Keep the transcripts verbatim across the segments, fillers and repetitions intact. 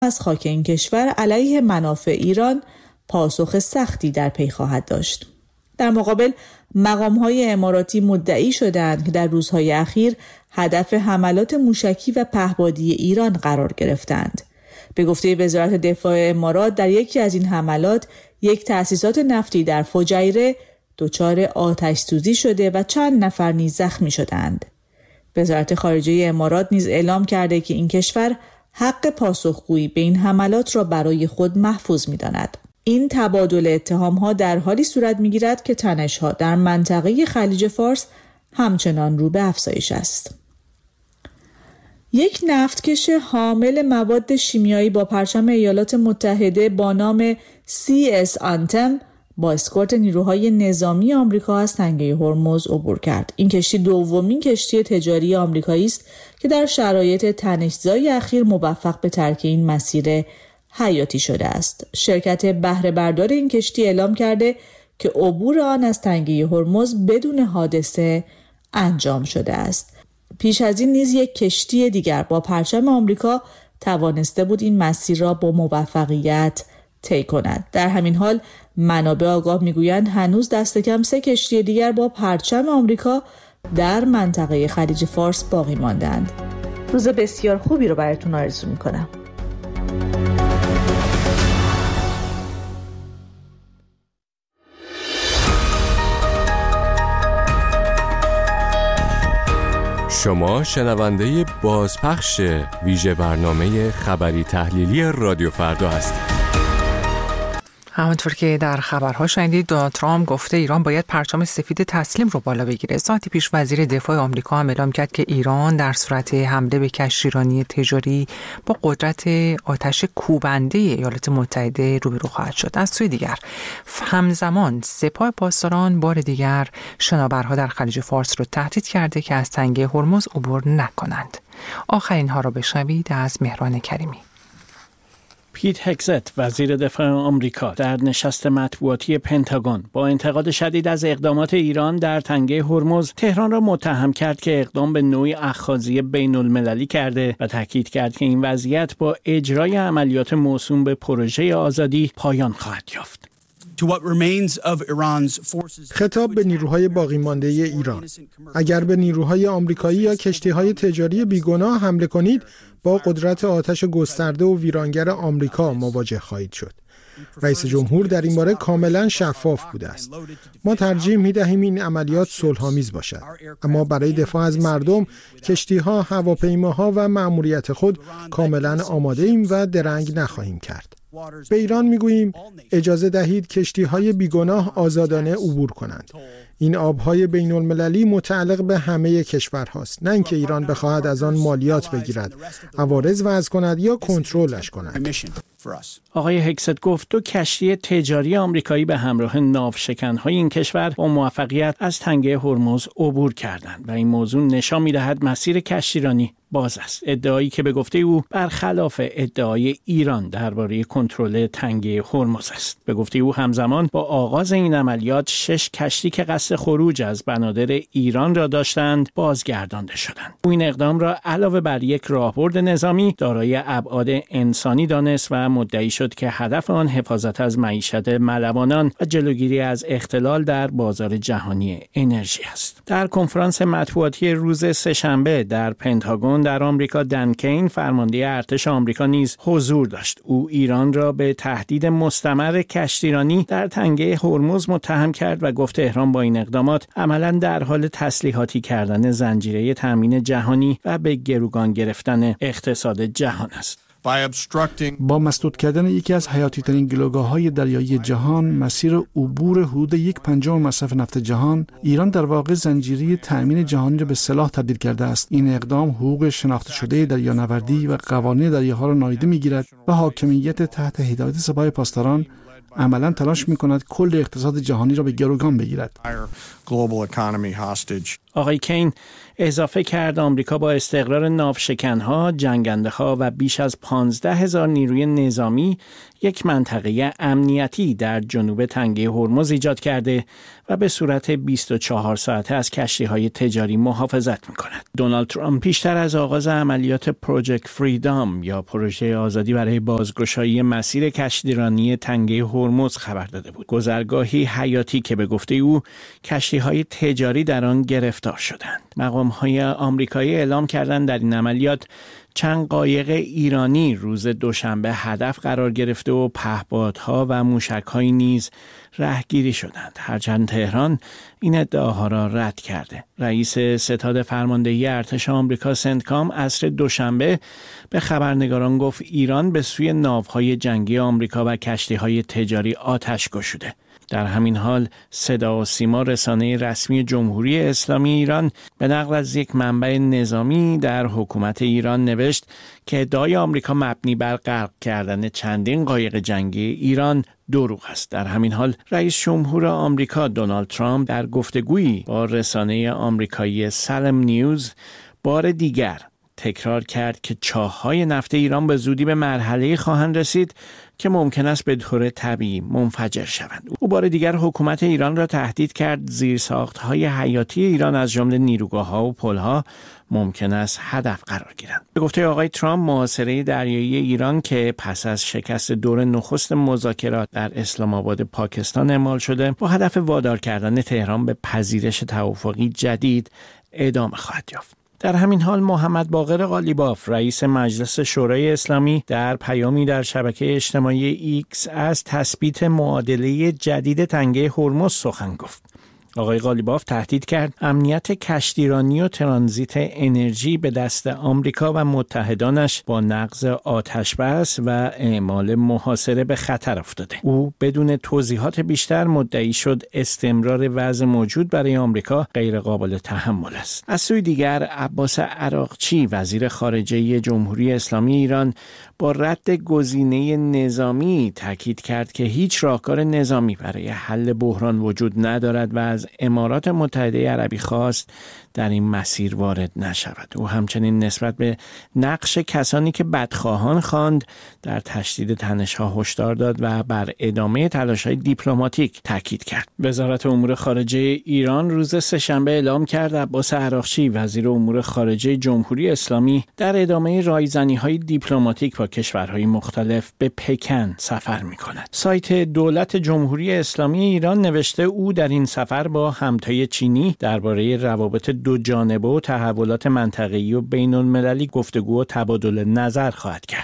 از خاک این کشور علیه منافع ایران پاسخ سختی در پی خواهد داشت. در مقابل مقام‌های اماراتی مدعی شدند که در روزهای اخیر هدف حملات موشکی و پهپادی ایران قرار گرفتند. به گفته وزارت دفاع امارات در یکی از این حملات یک تأسیسات نفتی در فجیره دچار آتش سوزی شده و چند نفر نیز زخمی شدند. وزارت خارجه امارات نیز اعلام کرده که این کشور حق پاسخگویی به این حملات را برای خود محفوظ می‌داند. این تبادل اتهام‌ها در حالی صورت می‌گیرد که تنش‌ها در منطقه خلیج فارس همچنان رو به افزایش است. یک نفتکش حامل مواد شیمیایی با پرچم ایالات متحده با نام سی اس آنتم با اسکورت نیروهای نظامی آمریکا از تنگه هرمز عبور کرد. این کشتی دومین کشتی تجاری آمریکایی است که در شرایط تنش‌زای اخیر موفق به ترک این مسیر حیاتی شده است. شرکت بهره بردار این کشتی اعلام کرده که عبور آن از تنگه هرمز بدون حادثه انجام شده است. پیش از این نیز یک کشتی دیگر با پرچم آمریکا توانسته بود این مسیر را با موفقیت طی کند. در همین حال منابع آگاه میگویند هنوز دست کم سه کشتی دیگر با پرچم آمریکا در منطقه خلیج فارس باقی ماندند. روز بسیار خوبی رو براتون آرزو میکنم. شما شنونده بازپخش ویژه برنامه خبری تحلیلی رادیو فردا هستید. همونطور که در خبرها شنیدید، دونالد ترامپ گفته ایران باید پرچم سفید تسلیم رو بالا بگیره. ساعتی پیش وزیر دفاع آمریکا هم اعلام کرد که ایران در صورت حمله به کشتیرانی تجاری با قدرت آتش کوبنده ایالات متحده روبرو خواهد شد. از سوی دیگر همزمان سپاه پاسداران بار دیگر شناورها در خلیج فارس رو تهدید کرده که از تنگه هرمز عبور نکنند. آخرین ها را بشنوید از مهران کریمی. پیت هگزت وزیر دفاع آمریکا در نشست مطبوعاتی پنتاگون با انتقاد شدید از اقدامات ایران در تنگه هرمز تهران را متهم کرد که اقدام به نوعی اخاذی بین المللی کرده و تاکید کرد که این وضعیت با اجرای عملیات موسوم به پروژه آزادی پایان خواهد یافت. خطاب به نیروهای باقی مانده ایران: اگر به نیروهای آمریکایی یا کشتی‌های تجاری بیگناه حمله کنید، با قدرت آتش گسترده و ویرانگر آمریکا مواجه خواهید شد. رئیس جمهور در این باره کاملا شفاف بوده است. ما ترجیح می‌دهیم این عملیات صلح‌آمیز باشد، اما برای دفاع از مردم، کشتی‌ها، هواپیماها و مأموریت خود کاملا آماده ایم و درنگ نخواهیم کرد. به ایران میگوییم اجازه دهید کشتی‌های بیگناه آزادانه عبور کنند. این آب‌های بین المللی متعلق به همه کشورهاست، نه اینکه ایران بخواهد از آن مالیات بگیرد، عوارض وضع کند یا کنترلش کند. آقای هگزت گفت دو کشتی تجاری آمریکایی به همراه ناوشکن‌های این کشور با موفقیت از تنگه هرمز عبور کردند و این موضوع نشان می‌دهد مسیر کشتیرانی باز است. ادعایی که به گفته او برخلاف ادعای ایران درباره کنترل تنگه هرمز است. به گفته او همزمان با آغاز این عملیات شش کشتی که قصد خروج از بنادر ایران را داشتند بازگردانده شدند. او این اقدام را علاوه بر یک راهبرد نظامی دارای ابعاد انسانی دانست و مدعی شد که هدف آن حفاظت از معیشت ملوانان و جلوگیری از اختلال در بازار جهانی انرژی است. در کنفرانس مطبوعاتی روز سه‌شنبه در پنتاگون در آمریکا، دن کین فرمانده ارتش آمریکا نیز حضور داشت. او ایران را به تهدید مستمر کشتیرانی در تنگه هرمز متهم کرد و گفت تهران با این اقدامات عملاً در حال تسلیحاتی کردن زنجیره تامین جهانی و به گروگان گرفتن اقتصاد جهان است. با مسدود کردن یکی از حیاتی ترین گلوگاه‌های دریایی جهان، مسیر عبور حدود یک پنجم مصرف نفت جهان، ایران در واقع زنجیره تأمین جهانی را به سلاح تبدیل کرده است. این اقدام حقوق شناخته شده دریانوردی و قوانین دریاها را نادیده می‌گیرد و حاکمیت تحت هدایت سپاه پاسداران عملاً تلاش می‌کند کل اقتصاد جهانی را به گروگان بگیرد. آقای کین اضافه کرد آمریکا با استقرار ناوشکن‌ها، جنگنده‌ها و بیش از پانزده هزار نیروی نظامی یک منطقه امنیتی در جنوب تنگه هرمز ایجاد کرده و به صورت بیست و چهار ساعته از کشتی‌های تجاری محافظت می‌کند. دونالد ترامپ پیشتر از آغاز عملیات پروژکت فریدام یا پروژه آزادی برای بازگشایی مسیر کشتیرانی تنگه هرمز خبر داده بود. گذرگاهی حیاتی که به گفته او کشتی‌های تجاری در آن گرفتار شدند. مقام‌های آمریکایی اعلام کردند در این عملیات چند قایق ایرانی روز دوشنبه هدف قرار گرفته و پهپادها و موشک‌های نیز رهگیری شدند. هرچند تهران این ادعاها را رد کرده. رئیس ستاد فرماندهی ارتش آمریکا سنتکام عصر دوشنبه به خبرنگاران گفت ایران به سوی ناوهای جنگی آمریکا و کشتی‌های تجاری آتش گشوده. در همین حال صدا و سیما رسانه رسمی جمهوری اسلامی ایران به نقل از یک منبع نظامی در حکومت ایران نوشت که ادعای آمریکا مبنی بر غرق کردن چندین قایق جنگی ایران دروغ است. در همین حال رئیس جمهور آمریکا دونالد ترامپ در گفتگویی با رسانه آمریکایی سالم نیوز بار دیگر تکرار کرد که چاه‌های نفت ایران به زودی به مرحله‌ای خواهند رسید که ممکن است به طور طبیعی منفجر شوند. او بار دیگر حکومت ایران را تهدید کرد زیرساخت‌های حیاتی ایران از جمله نیروگاه‌ها و پل‌ها ممکن است هدف قرار گیرند. به گفته آقای ترامپ محاصره دریایی ایران که پس از شکست دور نخست مذاکرات در اسلام آباد پاکستان اعمال شده با هدف وادار کردن تهران به پذیرش توافقی جدید ادامه خواهد یافت. در همین حال محمد باقر قالیباف رئیس مجلس شورای اسلامی در پیامی در شبکه اجتماعی ایکس از تثبیت معادله جدید تنگه هرمز سخن گفت. آقای قالیباف تهدید کرد امنیت کشتیرانی و ترانزیت انرژی به دست آمریکا و متحدانش با نقض آتشبس و اعمال محاصره به خطر افتاده. او بدون توضیحات بیشتر مدعی شد استمرار وضع موجود برای آمریکا غیر قابل تحمل است. از سوی دیگر عباس عراقچی وزیر خارجه جمهوری اسلامی ایران با رد گزینه نظامی تاکید کرد که هیچ راهکار نظامی برای حل بحران وجود ندارد و از امارات متحده عربی خواست در این مسیر وارد نشود. او همچنین نسبت به نقش کسانی که بدخواهان خواند در تشدید تنش‌ها هشدار داد و بر ادامه تلاش‌های دیپلماتیک تاکید کرد. وزارت امور خارجه ایران روز سه‌شنبه اعلام کرد عباس عراقچی وزیر امور خارجه جمهوری اسلامی در ادامه رایزنی‌های دیپلماتیک با کشورهای مختلف به پکن سفر می‌کند. سایت دولت جمهوری اسلامی ایران نوشته او در این سفر با همتای چینی درباره روابط دو جانبه و تحولات منطقه‌ای و بین‌المللی گفتگو و تبادل نظر خواهد کرد.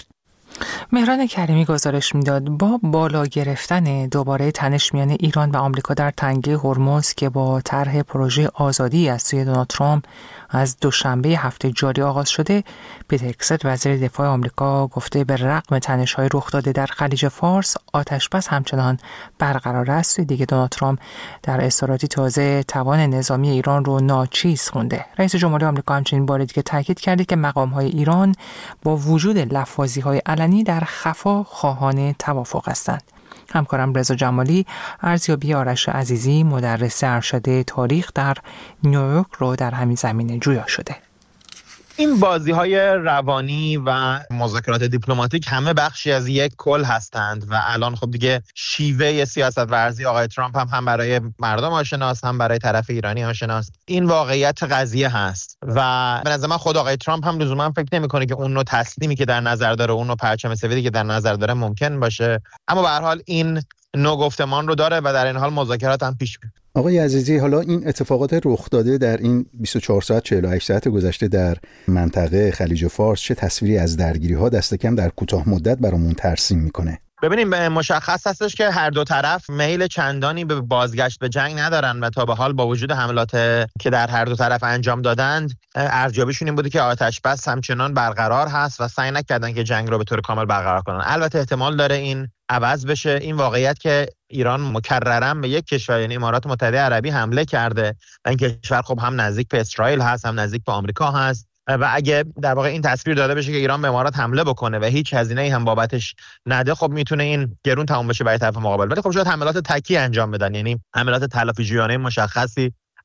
مهران کریمی گزارش میداد با بالا گرفتن دوباره تنش میان ایران و آمریکا در تنگه هرمز که با طرح پروژه آزادی از سوی دونالد ترامپ از دوشنبه هفته جاری آغاز شده، پیت هگست وزیر دفاع آمریکا گفته به رغم تنش‌های رخ داده در خلیج فارس آتشبس همچنان برقرار است. دیگه دونالد ترامپ در اظهاراتی تازه توان نظامی ایران رو ناچیز خونده. رئیس جمهوری آمریکا همچنین بار دیگه تاکید کرده که مقام‌های ایران با وجود لفاظی‌های علنی در خفا خواهان توافق هستند. همکارم رضا جمالی ارزیابی آرش عزیزی مدرس ارشد تاریخ در نیویورک رو در همین زمینه جویا شده. این بازی‌های روانی و مذاکرات دیپلماتیک همه بخشی از یک کل هستند و الان خب دیگه شیوه سیاست ورزی آقای ترامپ هم هم برای مردم آشناست هم برای طرف ایرانی آشناست. این واقعیت قضیه هست و به نظر من خود آقای ترامپ هم لزوما فکر نمی‌کنه که اون نوع تسلیمی که در نظر داره، اون نوع پرچم سفیدی که در نظر داره ممکن باشه، اما به هر حال این نوع گفتمان رو داره و در این حال مذاکرات هم پیش میره. آقای عزیزی، حالا این اتفاقات رخ داده در این بیست و چهار ساعت چهل و هشت ساعت گذشته در منطقه خلیج فارس چه تصویری از درگیری‌ها دست کم در کوتاه مدت برامون ترسیم میکنه؟ ببینیم مشخص هستش که هر دو طرف میل چندانی به بازگشت به جنگ ندارن و تا به حال با وجود حملات که در هر دو طرف انجام دادند ارزیابیشون این بوده که آتش بس همچنان برقرار هست و سعی نکردن که جنگ رو به طور کامل برقرار کنن. البته احتمال داره این عوض بشه. این واقعیت که ایران مکرراً به یک کشور یعنی امارات متحده عربی حمله کرده و این کشور خب هم نزدیک به اسرائیل هست هم نزدیک به آمریکا هست و اگه در واقع این تصویر داده بشه که ایران به امارات حمله بکنه و هیچ هزینه‌ای هم بابتش نده، خب میتونه این گرون تموم بشه برای طرف مقابل. ولی خب شاید حملات تکی انجام بدن، یعنی حملات تلافی‌جویانه مشخصی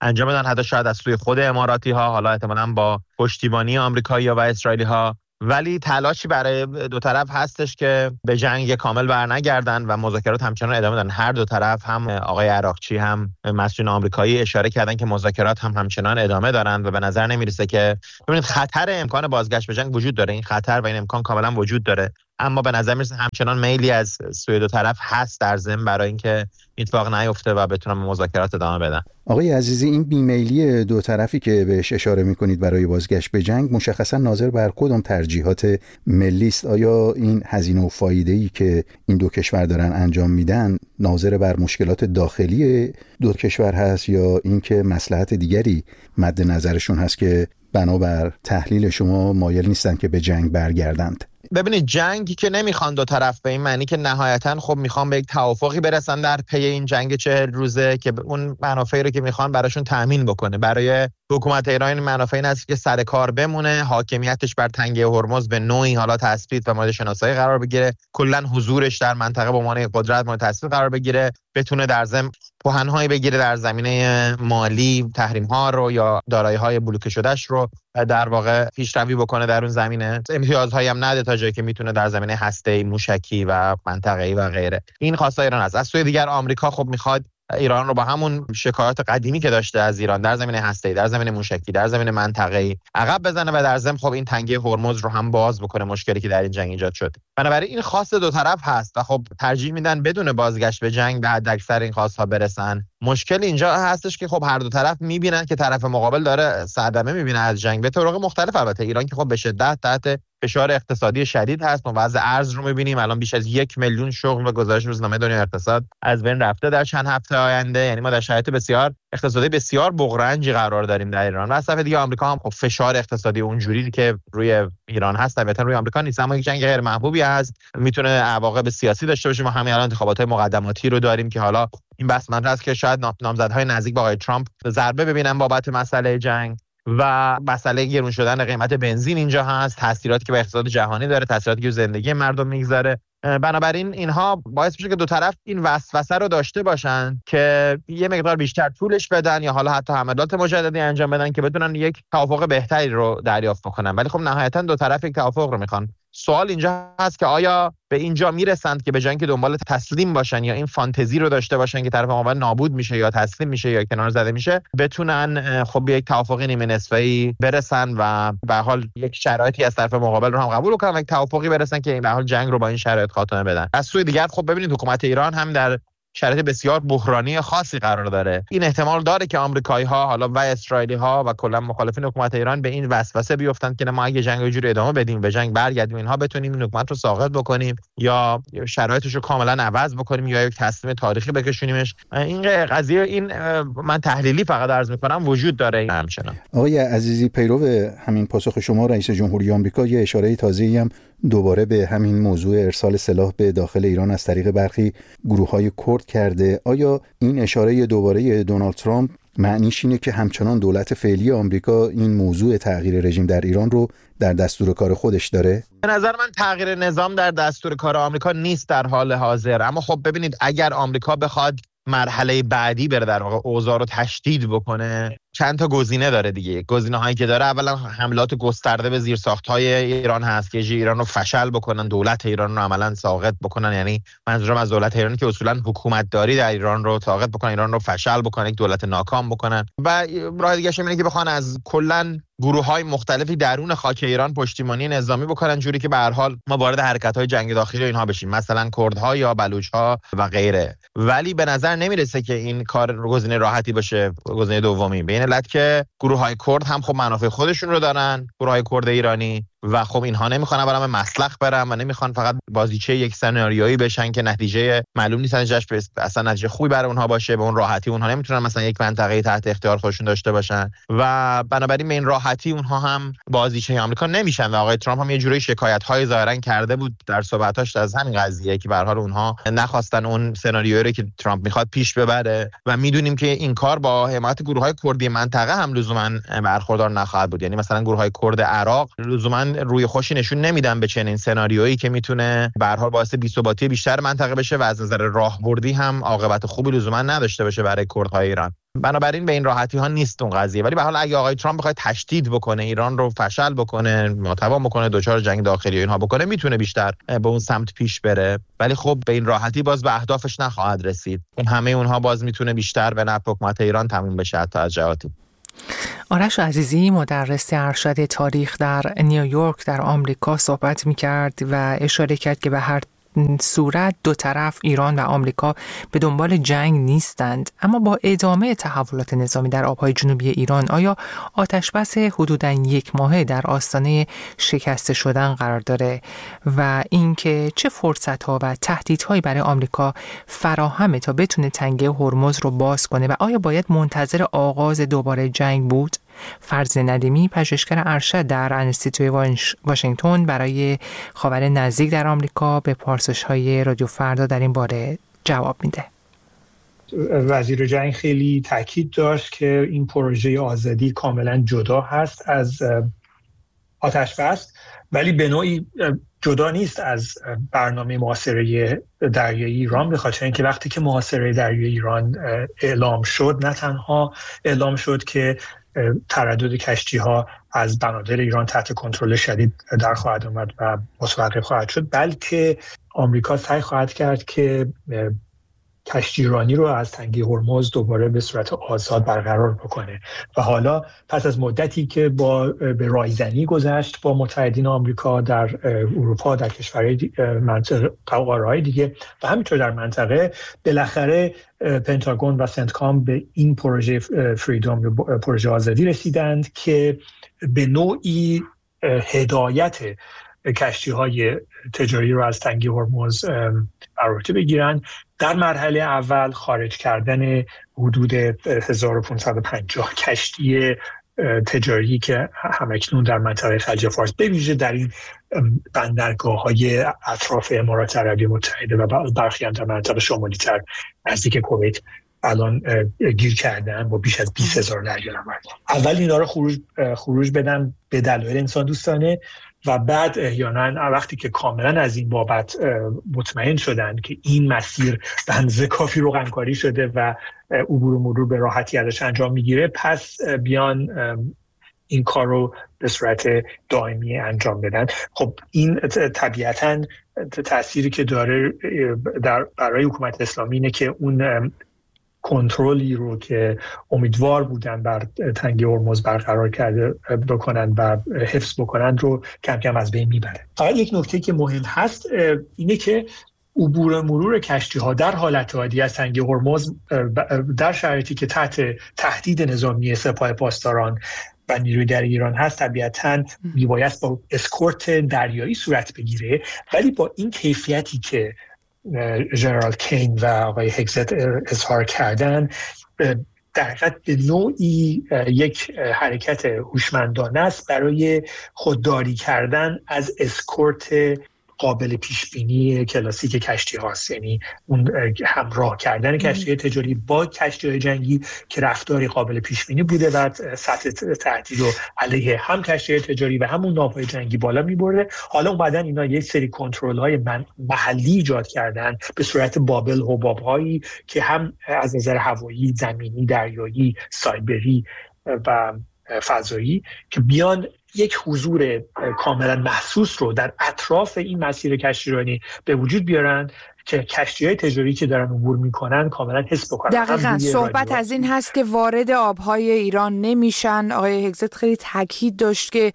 انجام بدن، حتی شاید از سوی خود اماراتی ها، حالا احتمالاً با پشتیبانی آمریکایی‌ها و اسرائیلی ها. ولی تلاشی برای دو طرف هستش که به جنگ کامل برنگردن و مذاکرات همچنان ادامه بدن. هر دو طرف، هم آقای عراقچی هم مسئولین آمریکایی، اشاره کردن که مذاکرات هم همچنان ادامه دارن و به نظر نمیرسه که ببینید خطر امکان بازگشت به جنگ وجود داره. این خطر و این امکان کاملا وجود داره، اما به نظر میرسه همچنان میلی از سوی دو طرف هست در ضمن برای اینکه اتفاق نیفته و بتونن مذاکرات ادامه بدن. آقای عزیزی، این بیمیلی دو طرفی که بهش اشاره میکنید برای بازگشت به جنگ مشخصا ناظر بر کدام ترجیحات ملی است؟ آیا این هزینه و فایده‌ای که این دو کشور دارن انجام میدن ناظر بر مشکلات داخلی دو کشور هست یا اینکه مصلحت دیگری مد نظرشون هست که بنابر تحلیل شما مایل نیستن که به جنگ برگردند؟ ببینید، جنگی که نمیخوان دو طرف، به این معنی که نهایتاً خب میخوان به یک توافقی برسن در پی این جنگ چهل روزه که اون منافعی رو که میخوان براشون تامین بکنه. برای حکومت ایران منافع این است که سر کار بمونه، حاکمیتش بر تنگه هرمز به نوعی حالا تثبیت و مورد شناسایی قرار بگیره، کلا حضورش در منطقه به عنوان قدرت مورد تثبیت قرار بگیره، بتونه در ضمن پوهن‌هایی بگیره در زمینه مالی، تحریم‌ها رو یا دارایی‌های بلوکه شدهش رو در واقع پیشروی بکنه در اون زمینه. امتیازهایی هم نده تا جایی که میتونه در زمینه هسته‌ای، موشکی و منطقه‌ای و غیره. این خواستای ایران است. از سوی دیگر آمریکا خب میخواد ایران رو با همون شکایات قدیمی که داشته از ایران در زمینه هسته‌ای، در زمینه موشکی، در زمینه منطقه‌ای عقب بزنه و در ضمن خب این تنگه هرمز رو هم باز بکنه، مشکلی که در این جنگ ایجاد شد. بنابراین این خواست دو طرف هست و خب ترجیح میدن بدون بازگشت به جنگ به حداکثر این خواست‌ها برسن. مشکل اینجا هستش که خب هر دو طرف میبینن که طرف مقابل داره صدمه میبینه از جنگ، به طرق مختلف. البته ایران که خب به شدت تحت فشار اقتصادی شدید هست. ما وضع ارز رو می‌بینیم، الان بیش از یک میلیون شغل و گزارش روزنامه دنیای اقتصاد از بین رفته در چند هفته آینده. یعنی ما در شرایط بسیار اقتصادی بسیار بغرنجی قرار داریم در ایران. و از طرف دیگه آمریکا هم خب فشار اقتصادی اونجوری که روی ایران هست البته روی آمریکا نیست، اما یک جنگ غیر محبوبی هست، میتونه عواقب سیاسی داشته باشه. ما همین الان انتخابات مقدماتی رو داریم که حالا این بحث مطرح است که شاید نامزدهای نزدیک به آقای ترامپ ضربه ببینن بابت مسئله جنگ و مسئله گرون شدن قیمت بنزین اینجا هست، تاثیراتی که به اقتصاد جهانی داره، تاثیراتی که زندگی مردم میگذاره. بنابراین اینها باعث میشه که دو طرف این وسوسه رو داشته باشن که یه مقدار بیشتر طولش بدن یا حالا حتی حملات مجددی انجام بدن که بتونن یک توافق بهتری رو دریافت بکنن. ولی خب نهایتا دو طرف یک توافق رو میخوان. سوال اینجا هست که آیا به اینجا میرسند که به جای اینکه دنبال تسلیم باشن یا این فانتزی رو داشته باشن که طرف مقابل نابود میشه یا تسلیم میشه یا کنار زده میشه، بتونن خب به یک توافق نیمه نصفه‌ای برسن و به حال یک شرایطی از طرف مقابل رو هم قبول کنن و یک توافقی برسن که به حال جنگ رو با این شرایط خاتمه بدن. از سوی دیگر خب ببینید حکومت ایران هم در شرایط بسیار بحرانی خاصی قرار داره. این احتمال داره که آمریکایی‌ها حالا و اسرائیلی‌ها و کلا مخالفین حکومت ایران به این وسوسه بیفتند که ما اگه جنگ اینجوری ادامه بدیم، به جنگ برگردیم، اینها بتونیم این حکومت رو ساقط بکنیم یا شرایطش رو کاملا عوض بکنیم یا یک تصمیم تاریخی بکشونیمش. این قضیه این من تحلیلی فقط عرض می‌کنم وجود داره. همچنان آقای عزیزی، پیرو همین پاسخ شما رئیس جمهوری آمریکا یه اشاره تازه‌ای هم دوباره به همین موضوع ارسال سلاح به داخل ایران از طریق برخی گروه‌های کرد کرده. آیا این اشاره دوباره دونالد ترامپ معنیش اینه که همچنان دولت فعلی آمریکا این موضوع تغییر رژیم در ایران رو در دستور کار خودش داره؟ به نظر من تغییر نظام در دستور کار آمریکا نیست در حال حاضر. اما خب ببینید اگر آمریکا بخواد مرحله بعدی بره، در واقع اوضاع رو تشدید بکنه، چند تا گزینه داره دیگه. گزینه‌هایی که داره اولا حملات گسترده به زیرساخت‌های ایران هست که ایران رو فشل بکنن، دولت ایران رو عملاً ساقط بکنن. یعنی منظورم از دولت ایران که اصولاً حکومت داری در ایران رو ساقط بکنن، ایران رو فشل بکنن، یک دولت ناکام بکنن. و راه دیگه‌ش اینه که بخوان از کلاً گروه‌های مختلفی درون خاک ایران پشتیبانی نظامی بکنن، جوری که به هر حال ما وارد حرکت‌های جنگ داخلی اینها بشیم، مثلا کردها یا بلوچ‌ها و غیره. ولی به نظر نمیرسه که این کار گزینه راحتی باشه، گزینه دومی، به این علت که گروه‌های کرد هم خب منافع خودشون رو دارن، گروه‌های کرد ایرانی، و خب اینها نمیخوان اولا به مسلخ برن و نمیخوان فقط بازیچه یک سناریویی بشن که نتیجه معلوم نیست نتیجهش اصلا نتیجه خوبی برای اونها باشه. به اون راحتی اونها نمیتونن مثلا یک منطقه تحت اختیار خودشون داشته باشن و بنابراین به این راحتی اونها هم بازیچه آمریکا نمیشن. و آقای ترامپ هم یه جوری شکایت‌های ظاهرا کرده بود در صحبتاش از همین قضیه که به هر حال اونها نخواستن اون سناریویی رو که ترامپ میخواد پیش ببره و میدونیم که این کار با حمایت گروه‌های کردی منطقه هم لزوما برخوردار نخواهد بود. یعنی مثلا گروه‌های کرد عراق لزوما روی خوشی نشون نمیدن به چنین سناریویی که میتونه به هر حال باعث بی‌ثباتی بیشتر منطقه بشه و از نظر راهبردی هم عاقبت خوبی لزوما نداشته باشه برای کردهای ایران. بنابراین به این راحتی ها نیست اون قضیه. ولی به حال اگه آقای ترامپ بخواد تشدید بکنه، ایران رو فشل بکنه، متوان بکنه، دچار جنگ داخلی و اینها بکنه، میتونه بیشتر به اون سمت پیش بره. ولی خب به این راحتی باز به اهدافش نخواهد رسید. همه اونها باز میتونه بیشتر به نفع حکومت ایران تموم بشه حتی از جهاتی. آرش عزیزی مدرس ارشد تاریخ در نیویورک در آمریکا صحبت می‌کرد و اشاره کرد که به هر صورت دو طرف ایران و آمریکا به دنبال جنگ نیستند، اما با ادامه تحولات نظامی در آبهای جنوبی ایران آیا آتشبس حدوداً یک ماهه در آستانه شکسته شدن قرار داره و اینکه چه فرصت‌ها و تهدیدهایی برای آمریکا فراهمه تا بتونه تنگه هرمز رو باز کنه و آیا باید منتظر آغاز دوباره جنگ بود؟ فرزین ندیمی پژوهشگر ارشد در انستیتوی واشنگتن برای خاور نزدیک در آمریکا به پرسش‌های رادیو فردا در این باره جواب میده. وزیر جنگ خیلی تاکید داشت که این پروژه آزادی کاملا جدا هست از آتشبس، ولی به نوعی جدا نیست از برنامه محاصره دریایی ایران، به خاطر اینکه وقتی که محاصره دریایی ایران اعلام شد، نه تنها اعلام شد که تردد کشتی‌ها از بنادر ایران تحت کنترل شدید در خواهد آمد و متوقف خواهد شد، بلکه آمریکا سعی خواهد کرد که کشتیرانی رو از تنگه هرمز دوباره به صورت آزاد برقرار بکنه. و حالا پس از مدتی که با به رایزنی گذشت با متحدین آمریکا در اروپا، در کشورهای منطقه قاره‌های دیگه و همینطور در منطقه، بالاخره پنتاگون و سنتکام به این پروژه فریدوم، پروژه آزادی رسیدند که به نوعی هدایت کشتی‌های تجاری رو از تنگه هرمز بر عهده بگیرن. در مرحله اول خارج کردن حدود هزار و پانصد و پنجاه کشتی تجاری که همکنون در منطقه خلیج فارس به ویژه در این بندرگاه‌های اطراف امارات عربی متحده و برخی هم در منطقه شمالی تر نزدیک کویت الان گیر کردن با بیش از بیست هزار درگیرآمد. اول اینا رو خروج خروج بدن به دلایل انسان دوستانه و بعد احیانا وقتی که کاملا از این بابت مطمئن شدن که این مسیر به اندازه کافی روغنکاری شده و عبور و مرور به راحتی ازش انجام میگیره، پس بیان این کار رو به صورت دائمی انجام بدن. خب این طبیعتاً تأثیری که داره در برای حکومت اسلامی اینه که اون کنترلی رو که امیدوار بودن بر تنگه هرمز برقرار کرده بکنن و حفظ بکنن رو کم کم از بین میبره. فقط یک نکته که مهم هست اینه که عبور مرور کشتی ها در حالت عادی از تنگه هرمز در شرایطی که تحت تهدید نظامی سپاه پاسداران و نیروی دریایی ایران هست طبیعتاً میبایست با اسکورت دریایی صورت بگیره، ولی با این کیفیتی که ژنرال کین و آقای هگزت اظهار کردن، در حقیقت به نوعی یک حرکت هوشمندانه است برای خودداری کردن از اسکورت قابل پیشبینی کلاسیک کشتی هاست، یعنی اون همراه کردن کشتی تجاری با کشتی های جنگی که رفتاری قابل پیشبینی بوده و سطح تهدید رو علیه هم کشتی تجاری و همون ناوهای جنگی بالا میبرده. حالا اومدن اینا یک سری کنترل های محلی ایجاد کردن به صورت بابل حباب هایی که هم از نظر هوایی، زمینی، دریایی، سایبری و فضایی که بیان یک حضور کاملا محسوس رو در اطراف این مسیر کشتیرانی به وجود بیارن که کشتی‌های تجاری که دارن عبور میکنن کاملا حس بکنن. دقیقاً صحبت از این هست که وارد آبهای ایران نمیشن. آقای هگزت خیلی تاکید داشت که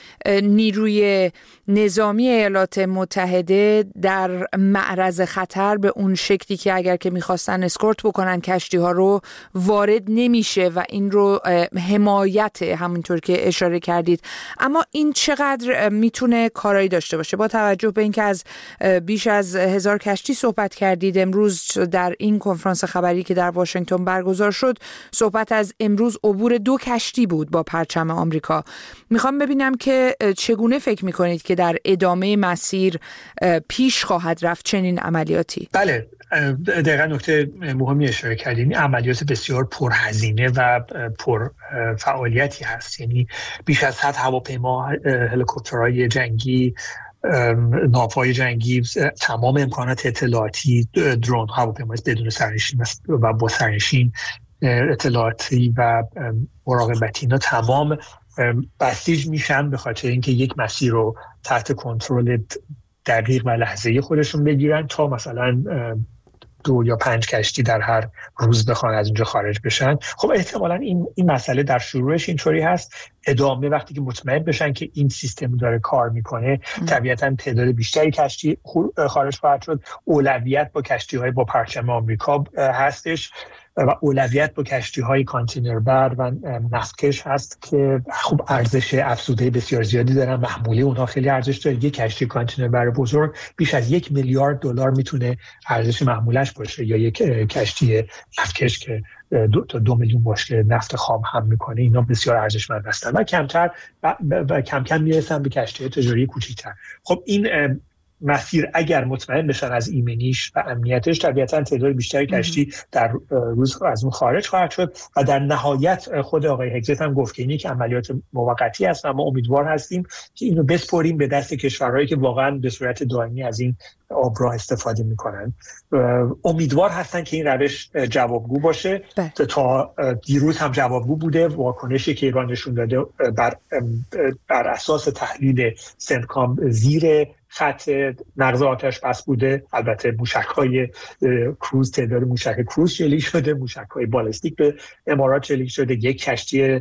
نیروی نظامی ایالات متحده در معرض خطر به اون شکلی که اگر که میخواستن اسکورت بکنن کشتی ها رو وارد نمیشه و این رو حمایت همونطور که اشاره کردید. اما این چقدر میتونه کارایی داشته باشه با توجه به اینکه از بیش از هزار کشتی صحبت کردید؟ امروز در این کنفرانس خبری که در واشنگتن برگزار شد صحبت از امروز عبور دو کشتی بود با پرچم آمریکا. میخوام ببینم که چگونه فکر میکنید که در ادامه مسیر پیش خواهد رفت چنین عملیاتی؟ بله، دقیقا نکته مهمی اشاره کردین. این عملیات بسیار پرهزینه و پر فعالیتی هست، یعنی بیش از صد هواپیما، هلیکوپترهای جنگی، ناوهای جنگی، تمام امکانات اطلاعاتی، درون، هواپیمای بدون سرنشین و با سرنشین اطلاعاتی و مراقبتی اینا تمام بسیج میشن به خاطر اینکه یک مسیر رو تحت کنترل دقیق و لحظه‌ای خودشون بگیرن تا مثلا دو یا پنج کشتی در هر روز بخوان از اینجا خارج بشن. خب احتمالاً این این مسئله در شروعش اینطوری هست، ادامه وقتی که مطمئن بشن که این سیستم داره کار میکنه طبیعتاً تعداد بیشتری کشتی خارج خواهد شد. اولویت با کشتی‌های با پرچم آمریکا هستش و اولویت با کشتی‌های کانتینر بر و نفتکش هست که خب ارزش افزوده بسیار زیادی دارن، محموله اونها خیلی ارزش داره. یک کشتی کانتینر بر بزرگ بیش از یک میلیارد دلار میتونه ارزش محمولش باشه، یا یک کشتی نفتکش که دو تا دو میلیون بشکه نفت خام حمل میکنه، اینا بسیار ارزشمند هستن و کمتر و, و کم کم میرسن به کشتی تجاری کوچیک‌تر. خب این مسیر اگر مطمئن بشن از ایمنیش و امنیتش طبیعتاً تعداد بیشتری کشتی در روز از اون خارج خواهد شد و در نهایت خود آقای هگزت هم گفت که این یک عملیات موقتی است و ما امیدوار هستیم که اینو بسپریم به دست کشورهایی که واقعاً به صورت دائمی از این آبراه استفاده میکنن. امیدوار هستن که این روش جوابگو باشه. تا دیروز هم جوابگو بوده. واکنشی که ایران نشون داده بر, بر اساس تحلیل سنتکام زیر خط نقض آتش بس بوده. البته موشک‌های کروز، تعداد موشک کروز شلیک شده، موشک‌های بالستیک به امارات شلیک شده، یک کشتی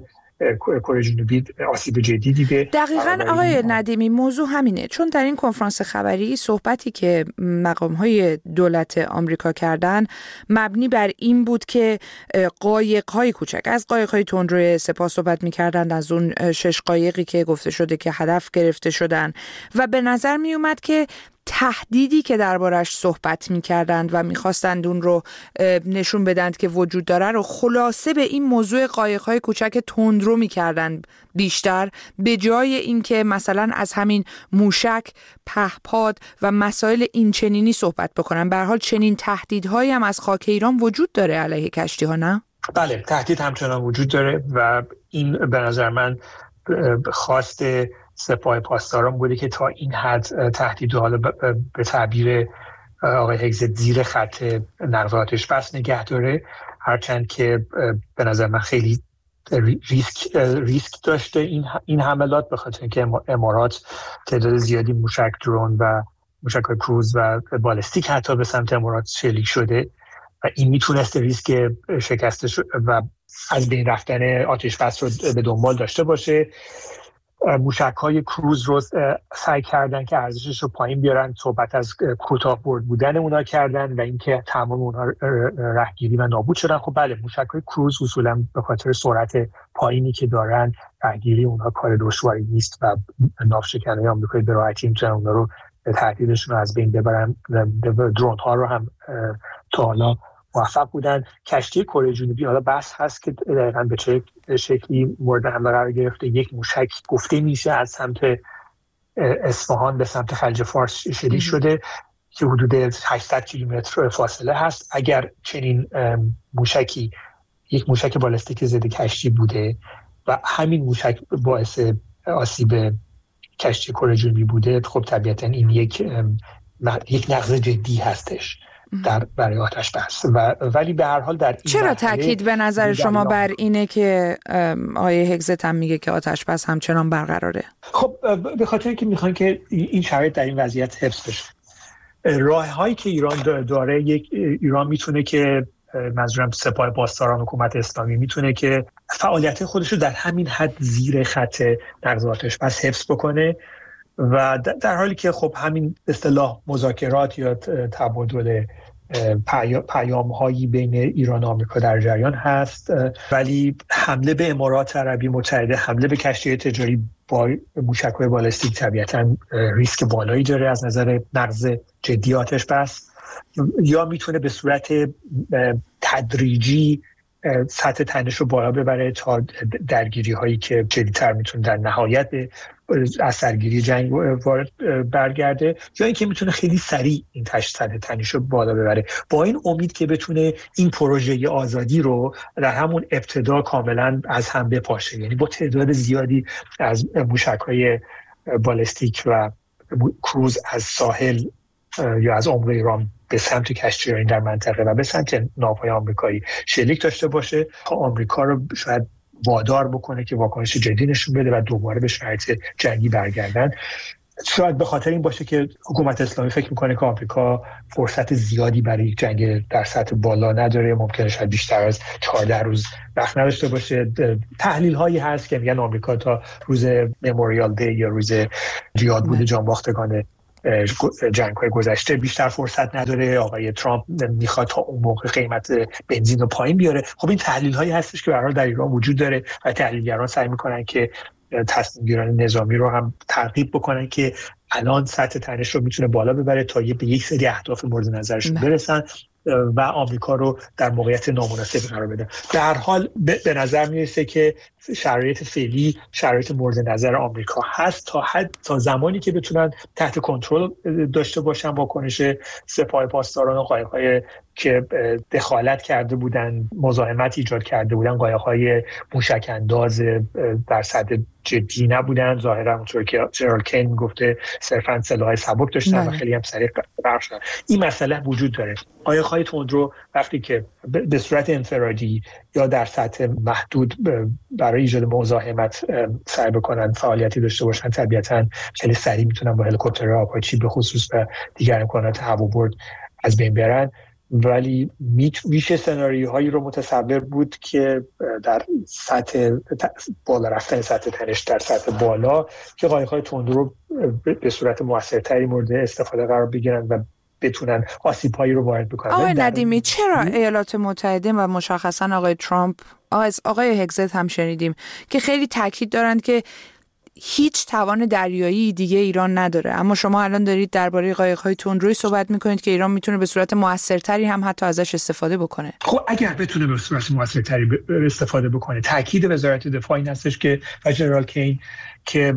کره جنوبی آسیب جدی دیده. دقیقاً آقای ندیمی موضوع همینه، چون در این کنفرانس خبری صحبتی که مقام‌های دولت آمریکا کردن مبنی بر این بود که قایق‌های کوچک، از قایق‌های تندرو سپاه صحبت می‌کردند، از اون شش قایقی که گفته شده که هدف گرفته شدن و به نظر می اومد که تهدیدی که دربارش صحبت می‌کردند و می‌خواستند اون رو نشون بدند که وجود داره رو خلاصه به این موضوع قایق‌های کوچک تندرو می‌کردند بیشتر، به جای اینکه مثلا از همین موشک، پهپاد و مسائل این چنینی صحبت بکنن. به هر حال چنین تهدیدهایی هم از خاک ایران وجود داره علیه کشتی‌ها، نه؟ بله، تهدید همچنان وجود داره و این به نظر من خواست سپاه پاسداران بوده که تا این حد تهدید حالا به تعبیر آقای هگزت زیر خط نقض آتش بس نگه داره، هرچند که به نظر من خیلی ریسک ریسک داشته این این حملات، به خاطر اینکه امارات تعداد زیادی موشک درون و موشک‌های کروز و بالستیک حتی به سمت امارات شلیک شده و این میتونسته ریسک شکستش و از بین رفتن آتش بس رو به دنبال داشته باشه. موشک‌های کروز رو سعی کردن که ارزشش رو پایین بیارن، صحبت از کوتاه برد بودن اونا کردن و اینکه تمام اونها رهگیری و نابود شدن. خب بله، موشک‌های کروز اصولا به خاطر سرعت پایینی که دارن رهگیری اونها کار دشواری نیست و ناوشکن‌های آمریکایی به راحتی میتونن اونا رو تهدیدشون رو از بین ببرن. درون‌ها رو هم تا حالا موفق بودن. کشتی کره جنوبی حالا بحث هست که دقیقاً به چه شکلی مورد حمله قرار گرفته. یک موشک گفته میشه از سمت اصفهان به سمت خلیج فارس شلیک شده که حدود هشتصد کیلومتر فاصله هست. اگر چنین موشکی یک موشک بالستیک ضد کشتی بوده و همین موشک باعث آسیب کشتی کره جنوبی بوده، خب طبیعتاً این یک یک نقض جدی هستش در برای آتش بس و ولی به هر حال در این چرا تاکید به نظر شما بر اینه که آقای هگزت هم میگه که آتش بس همچنان برقراره؟ خب به خاطر اینکه میخوان که این شرایط در این وضعیت حفظ بشه. راههایی که ایران داره، یک ایران میتونه که منظورم سپاه پاسداران حکومت اسلامی میتونه که فعالیت خودش رو در همین حد زیر خط نقض آتش بس حفظ بکنه و در حالی که خب همین اصطلاح مذاکرات یا تبادل پیام هایی بین ایران و آمریکا در جریان هست، ولی حمله به امارات عربی متحده، حمله به کشتی تجاری با موشک‌های بالستیک طبیعتاً ریسک بالایی داره از نظر نقض جدی آتش بس، یا میتونه به صورت تدریجی سطح تنش رو بالا ببره تا درگیری هایی که جدی‌تر میتونه در نهایت از سرگیری جنگ برگرده، یا اینکه میتونه خیلی سریع این سطح تنش رو بالا ببره، با این امید که بتونه این پروژه آزادی رو در همون ابتدا کاملا از هم بپاشه. یعنی با تعداد زیادی از موشک‌های بالستیک و کروز از ساحل یا از عمق ایران به سمت کشتیرانی در منطقه و به سمت ناوهای آمریکایی شلیک داشته باشه تا آمریکا رو شاید وادار بکنه که واکنش جدی نشون بده و دوباره به شرایط جنگی برگردن. شاید به خاطر این باشه که حکومت اسلامی فکر میکنه که آمریکا فرصت زیادی برای جنگ در سطح بالا نداره، ممکنه شاید بیشتر از چهارده روز وقت نداشته باشه. تحلیل هایی هست که میگن آمریکا تا روز مموریال دی یا روز یادبود جانباختگان جنگ‌های گذشته بیشتر فرصت نداره. آقای ترامپ میخواد تا اون موقع قیمت بنزین رو پایین بیاره. خب این تحلیل هایی هستش که به هر حال در ایران وجود داره و تحلیلگران سعی میکنن که تصمیم گیران نظامی رو هم ترغیب بکنن که الان سطح تنش رو میتونه بالا ببره تا یه به یک سری اهداف مورد نظرشون برسن و آمریکا رو در موقعیت نامناسبی قرار بدن. در حال به نظر میرسه که شرایط فعلی شرایط مورد نظر آمریکا هست تا حد تا زمانی که بتونن تحت کنترل داشته باشن واکنش سپاه پاسداران و قایق‌های که دخالت کرده بودن، مزاحمت ایجاد کرده بودن، قایق‌های موشک انداز در سطح جدی نبودن. ظاهرا اونطور که جنرال کین گفته صرفاً سلاح سبک داشتن و خیلی هم سریع غرق شدن. این مسئله وجود داره. قایق‌های تندرو وقتی که به صورت انفرادی یا در سطح محدود برای ایجاد مزاحمت سعی بکنن فعالیتی داشته باشن، طبیعتاً خیلی سریع میتونن با هلیکوپتر آپاچی به خصوص و دیگر امکانات هوابرد از بین برن. ولی میشه سناریوهایی رو متصور بود که در سطح بالا رفتن سطح تنش در سطح بالا که قایق‌های تندرو به صورت موثرتری مورد استفاده قرار بگیرن و بتونن آسیب‌هایی رو وارد بکنن. آقای ندیمی، چرا ایالات متحده و مشخصا آقای ترامپ، آقای هگزت هم شنیدیم که خیلی تاکید دارند که هیچ توان دریایی دیگه ایران نداره، اما شما الان دارید درباره قایق‌های تندروی صحبت می‌کنید که ایران میتونه به صورت موثرتری هم حتی ازش استفاده بکنه. خب اگر بتونه به صورت موثرتری استفاده بکنه، تاکید وزارت دفاع این هستش که و جنرال کین که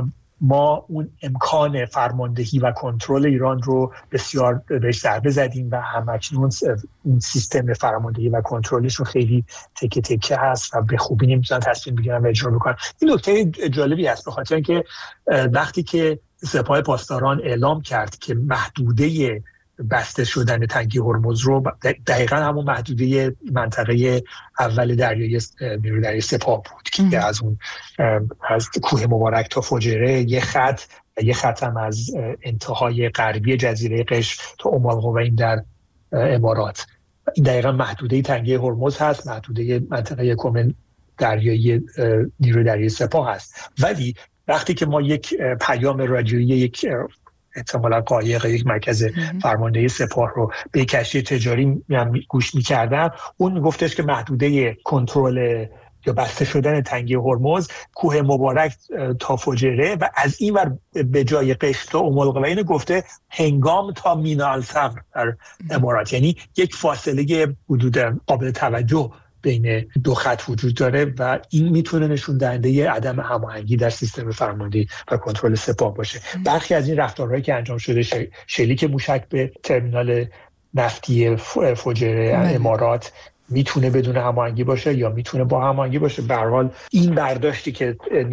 ما اون امکان فرماندهی و کنترل ایران رو بسیار بهش ضربه زدیم و همکنون اون سیستم فرماندهی و کنترلش رو خیلی تکه تکه هست و به خوبی نمیتونن تصمیم بگیرن و اجرا بکنن. این نکته جالبی هست به خاطر اینکه وقتی که سپاه پاسداران اعلام کرد که محدوده بسته شدن تنگی هرمز رو دقیقاً همون محدوده منطقه اول دریایی نیروی دریایی سپاه بود که از اون از کوه مبارک تا فجیره یه خط یه خط هم از انتهای غربی جزیره قشم تا ام القوین در امارات. این دقیقاً محدوده تنگی هرمز هست، محدوده منطقه کمن دریایی نیروی دریایی سپاه هست. ولی وقتی که ما یک پیام رادیویی یک احتمالا قایق یک مرکز فرماندهی سپاه رو به کشتی تجاری گوش می‌کردن، اون میگفتش که محدوده کنترل یا بسته شدن تنگی هرمز کوه مبارک تا فجیره و از این ور به جای قشم تا ام القوین گفته هنگام تا مینا الصبر در امارات. یعنی یک فاصله حدود قابل توجه بین دو خط وجود داره و این میتونه نشون دهنده عدم هماهنگی در سیستم فرماندهی و کنترل سپاه باشه. برخی از این رفتارهایی که انجام شده، شلیک موشک به ترمینال نفتی فجیره امارات، میتونه بدون هماهنگی باشه یا میتونه با هماهنگی باشه. به هر حال این برداشتی که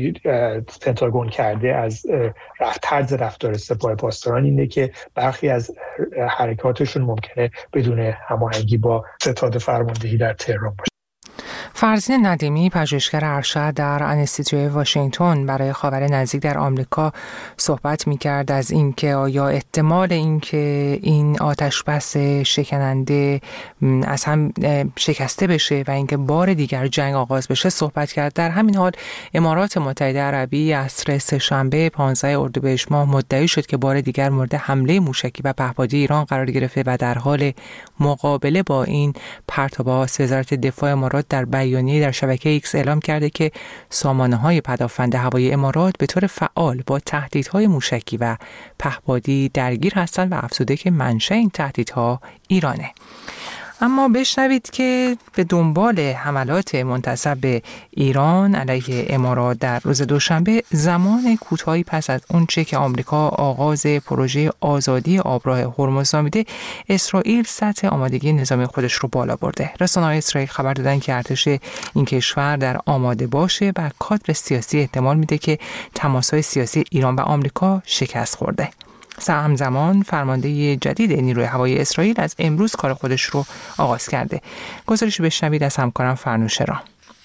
پنتاگون کرده از طرز رفتار سپاه پاسداران اینه که برخی از حرکاتشون ممکنه بدون هماهنگی با ستاد فرماندهی در تهران باشه. فرزین ندیمی، پژوهشگر ارشد در انستیتوی واشنگتن برای خاور نزدیک در آمریکا صحبت می‌کرد از اینکه آیا احتمال اینکه این آتش بس شکننده از هم شکسته بشه و اینکه بار دیگر جنگ آغاز بشه صحبت کرد. در همین حال امارات متحده عربی عصر سه‌شنبه پانزده اردیبهشت ماه مدعی شد که بار دیگر مورد حمله موشکی و پهپادی ایران قرار گرفته و در حال مقابله با این پرتاب‌ها وزارت دفاع امارات در بیانیه در شبکه ایکس اعلام کرده که سامانه‌های پدافند هوایی امارات به طور فعال با تهدیدهای موشکی و پهپادی درگیر هستند و افزوده که منشأ این تهدیدها ایرانه. اما بشنوید که به دنبال حملات منتسب به ایران علیه امارات در روز دوشنبه، زمان کوتاهی پس از اونچه که آمریکا آغاز پروژه آزادی آبراه هرمز نامیده، اسرائیل سطح آمادگی نظامی خودش رو بالا برده. رسانه‌های اسرائیل خبر دادن که ارتش این کشور در آماده باشه و کادر سیاسی احتمال میده که تماس‌های سیاسی ایران و آمریکا شکست خورده. همزمان فرمانده جدید نیروی هوایی اسرائیل از امروز کار خودش رو آغاز کرده. گزارشی بشنوید از همکارم فرنوش رام.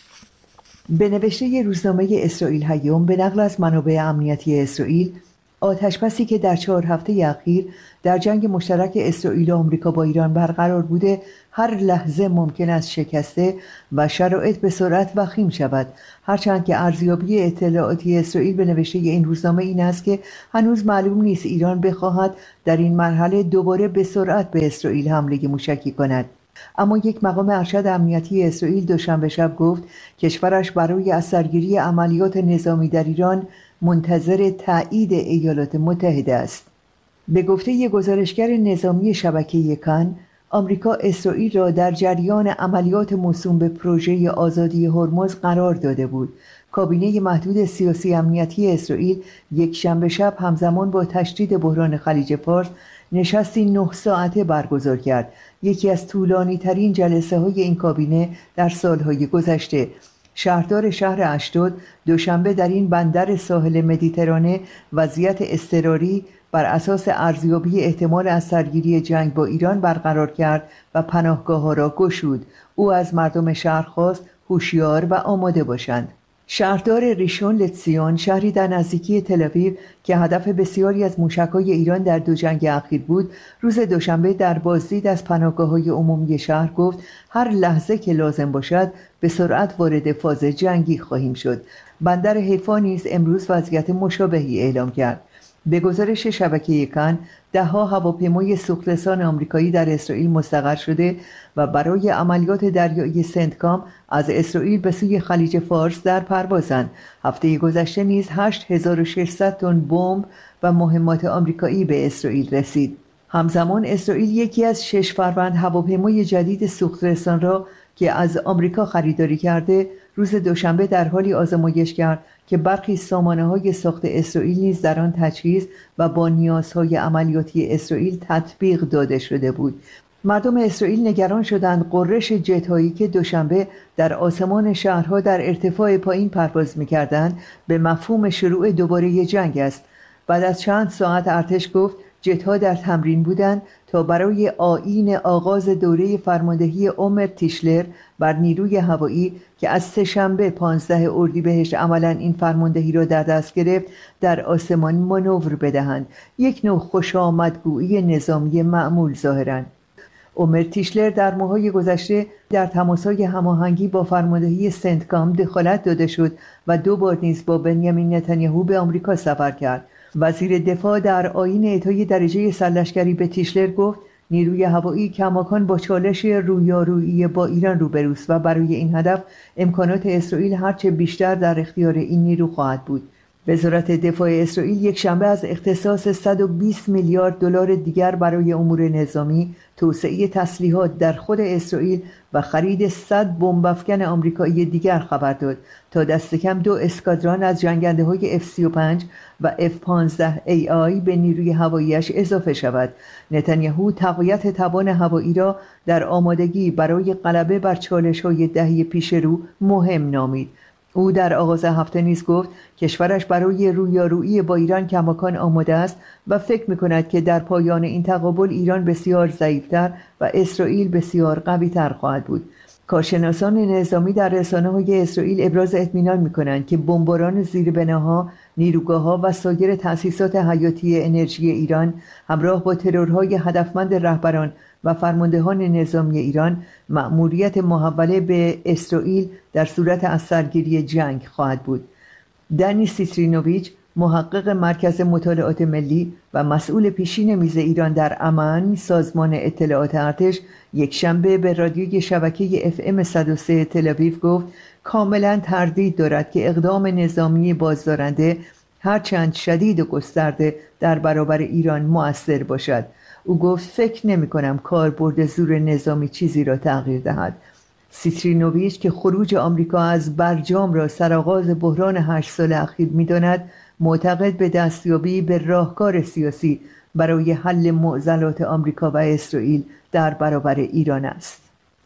به نوشته روزنامه اسرائیل هیوم به نقل از منابع امنیتی اسرائیل، آتشبسی که در چهار هفته اخیر در جنگ مشترک اسرائیل و آمریکا با ایران برقرار بوده هر لحظه ممکن است شکسته و شرایط به سرعت وخیم شود، هرچند که ارزیابی اطلاعاتی اسرائیل به نوشته این روزنامه این است که هنوز معلوم نیست ایران بخواهد در این مرحله دوباره به سرعت به اسرائیل حمله موشکی کند. اما یک مقام ارشد امنیتی اسرائیل دوشنبه شب گفت کشورش برای اثرگیری عملیات نظامی در ایران منتظر تایید ایالات متحده است. به گفته یک گزارشگر نظامی شبکه کان، آمریکا اسرائیل را در جریان عملیات موسوم به پروژه آزادی هرمز قرار داده بود. کابینه محدود سیاسی امنیتی اسرائیل یک شنبه شب همزمان با تشدید بحران خلیج فارس نشستی نه ساعته برگزار کرد، یکی از طولانی ترین جلسه های این کابینه در سالهای گذشته. شهردار شهر اشدود دوشنبه در این بندر ساحل مدیترانه وضعیت اضطراری بر اساس ارزیابی احتمال از سرگیری جنگ با ایران برقرار کرد و پناهگاه‌ها را گشود. او از مردم شهر خواست هوشیار و آماده باشند. شهردار ریشون لتسیون، شهری در نزدیکی تل‌آویو که هدف بسیاری از موشک‌های ایران در دو جنگ اخیر بود، روز دوشنبه در بازدید از پناهگاه‌های عمومی شهر گفت هر لحظه که لازم باشد به سرعت وارد فاز جنگی خواهیم شد. بندر حیفا نیز امروز وضعیت مشابهی اعلام کرد. به گزارش شبکه کان، ده‌ها هواپیمای سوخترسان آمریکایی در اسرائیل مستقر شده و برای عملیات دریایی سنتکام از اسرائیل به سوی خلیج فارس در پروازند. هفته گذشته نیز هشت هزار و ششصد تن بمب و مهمات آمریکایی به اسرائیل رسید. همزمان اسرائیل یکی از شش فروند هواپیمای جدید سوخترسان را که از آمریکا خریداری کرده روز دوشنبه در حالی آزمایش کرد که برخی سامانه‌های ساخت اسرائیل نیز در آن تجهیز و با نیازهای عملیاتی اسرائیل تطبیق داده شده بود. مردم اسرائیل نگران شدند غرش جت‌هایی که دوشنبه در آسمان شهرها در ارتفاع پایین پرواز می‌کردند به مفهوم شروع دوباره جنگ است. بعد از چند ساعت ارتش گفت جت‌ها در تمرین بودند تا برای آیین آغاز دوره فرماندهی عمر تیشلر بر نیروی هوایی که از سه‌شنبه پانزده اردیبهشت عملاً این فرماندهی را در دست گرفت در آسمان مانور بدهند. یک نوع خوشامدگویی نظامی معمول ظاهراً. عمر تیشلر در ماه‌های گذشته در تماس‌های هماهنگی با فرماندهی سنتکام دخالت داده شد و دو بار نیز با بنیامین نتانیاهو به آمریکا سفر کرد. وزیر دفاع در آیین اعطای درجه سرلشکری به تیشلر گفت نیروی هوایی کماکان با چالش رویارویی با ایران روبروست و برای این هدف امکانات اسرائیل هرچه بیشتر در اختیار این نیرو خواهد بود. وزارت دفاع اسرائیل یک شنبه از اختصاص صد و بیست میلیارد دلار دیگر برای امور نظامی، توسعه تسلیحات در خود اسرائیل و خرید صد بمب افکن آمریکایی دیگر خبر داد تا دست کم دو اسکادران از جنگنده‌های اف سی و پنج و اف پانزده ای آی به نیروی هواییش اضافه شود. نتانیاهو تقویت توان هوایی را در آمادگی برای غلبه بر چالش‌های دهه پیش رو مهم نامید. او در آغاز هفته نیز گفت کشورش برای رویارویی با ایران کماکان آماده است و فکر می‌کند که در پایان این تقابل ایران بسیار ضعیف‌تر و اسرائیل بسیار قوی‌تر خواهد بود. کارشناسان نظامی در رسانه‌های اسرائیل ابراز اطمینان می‌کنند که بمباران زیربناها، نیروگاه‌ها و سایر تأسیسات حیاتی انرژی ایران همراه با ترورهای هدفمند رهبران و فرماندهان نظامی ایران مأموریت محوله به اسرائیل در صورت از سرگیری جنگ خواهد بود. دانی سیترینوویچ، محقق مرکز مطالعات ملی و مسئول پیشین میز ایران در امن سازمان اطلاعات ارتش، یک شنبه به رادیوی شبکه اف ام صد و سه تل‌آویو گفت کاملا تردید دارد که اقدام نظامی بازدارنده هرچند شدید و گسترده در برابر ایران مؤثر باشد. او گفت فکر نمی کنم کاربرد زور نظامی چیزی را تغییر دهد. سیترینوویچ که خروج آمریکا از برجام را سرآغاز بحران هشت سال اخیر می داند، معتقد به دستیابی به راهکار سیاسی برای حل معضلات آمریکا و اسرائیل در برابر ایران است.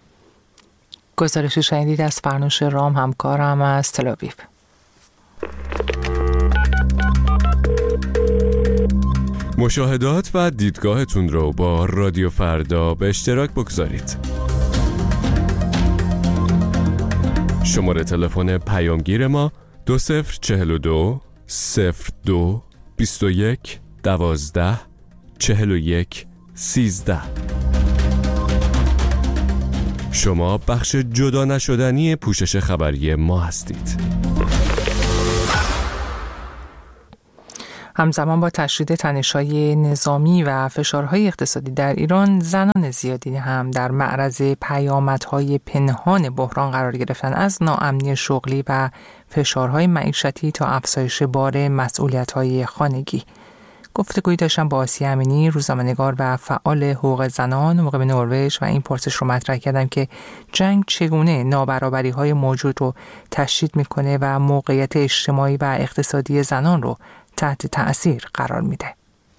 گزارش شنیدید از فرنوش رام، همکارم از تل‌آویو. مشاهدات و دیدگاهتون رو با رادیو فردا به اشتراک بگذارید. شماره تلفن پیامگیر ما دو صفر چهل و دو صفر دو بیست و یک دوازده چهل و یک سیزده. شما بخش جدا نشدنی پوشش خبری ما هستید. همزمان با تشدید تنش‌های نظامی و فشارهای اقتصادی در ایران، زنان زیادی هم در معرض پیامدهای پنهان بحران قرار گرفتن، از ناامنی شغلی و فشارهای معیشتی تا افزایش بار مسئولیت‌های خانگی. گفتگویی داشتم با آسیه امینی، روزنامه‌نگار و فعال حقوق زنان مقیم نروژ، و این پرسش رو مطرح کردم که جنگ چگونه نابرابری‌های موجود رو تشدید می‌کنه و موقعیت اجتماعی و اقتصادی زنان رو تحت تأثیر قرار میده.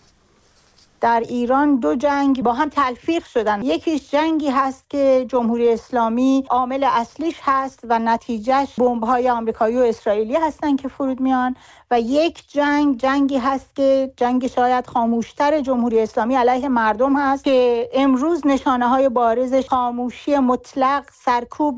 در ایران دو جنگ با هم تلفیق شدن. یکیش جنگی هست که جمهوری اسلامی عامل اصلیش هست و نتیجهش بمب‌های آمریکایی و اسرائیلی هستن که فرود میان، و یک جنگ جنگی هست که جنگ شاید خاموشتر جمهوری اسلامی علیه مردم هست که امروز نشانه های بارزش خاموشی مطلق، سرکوب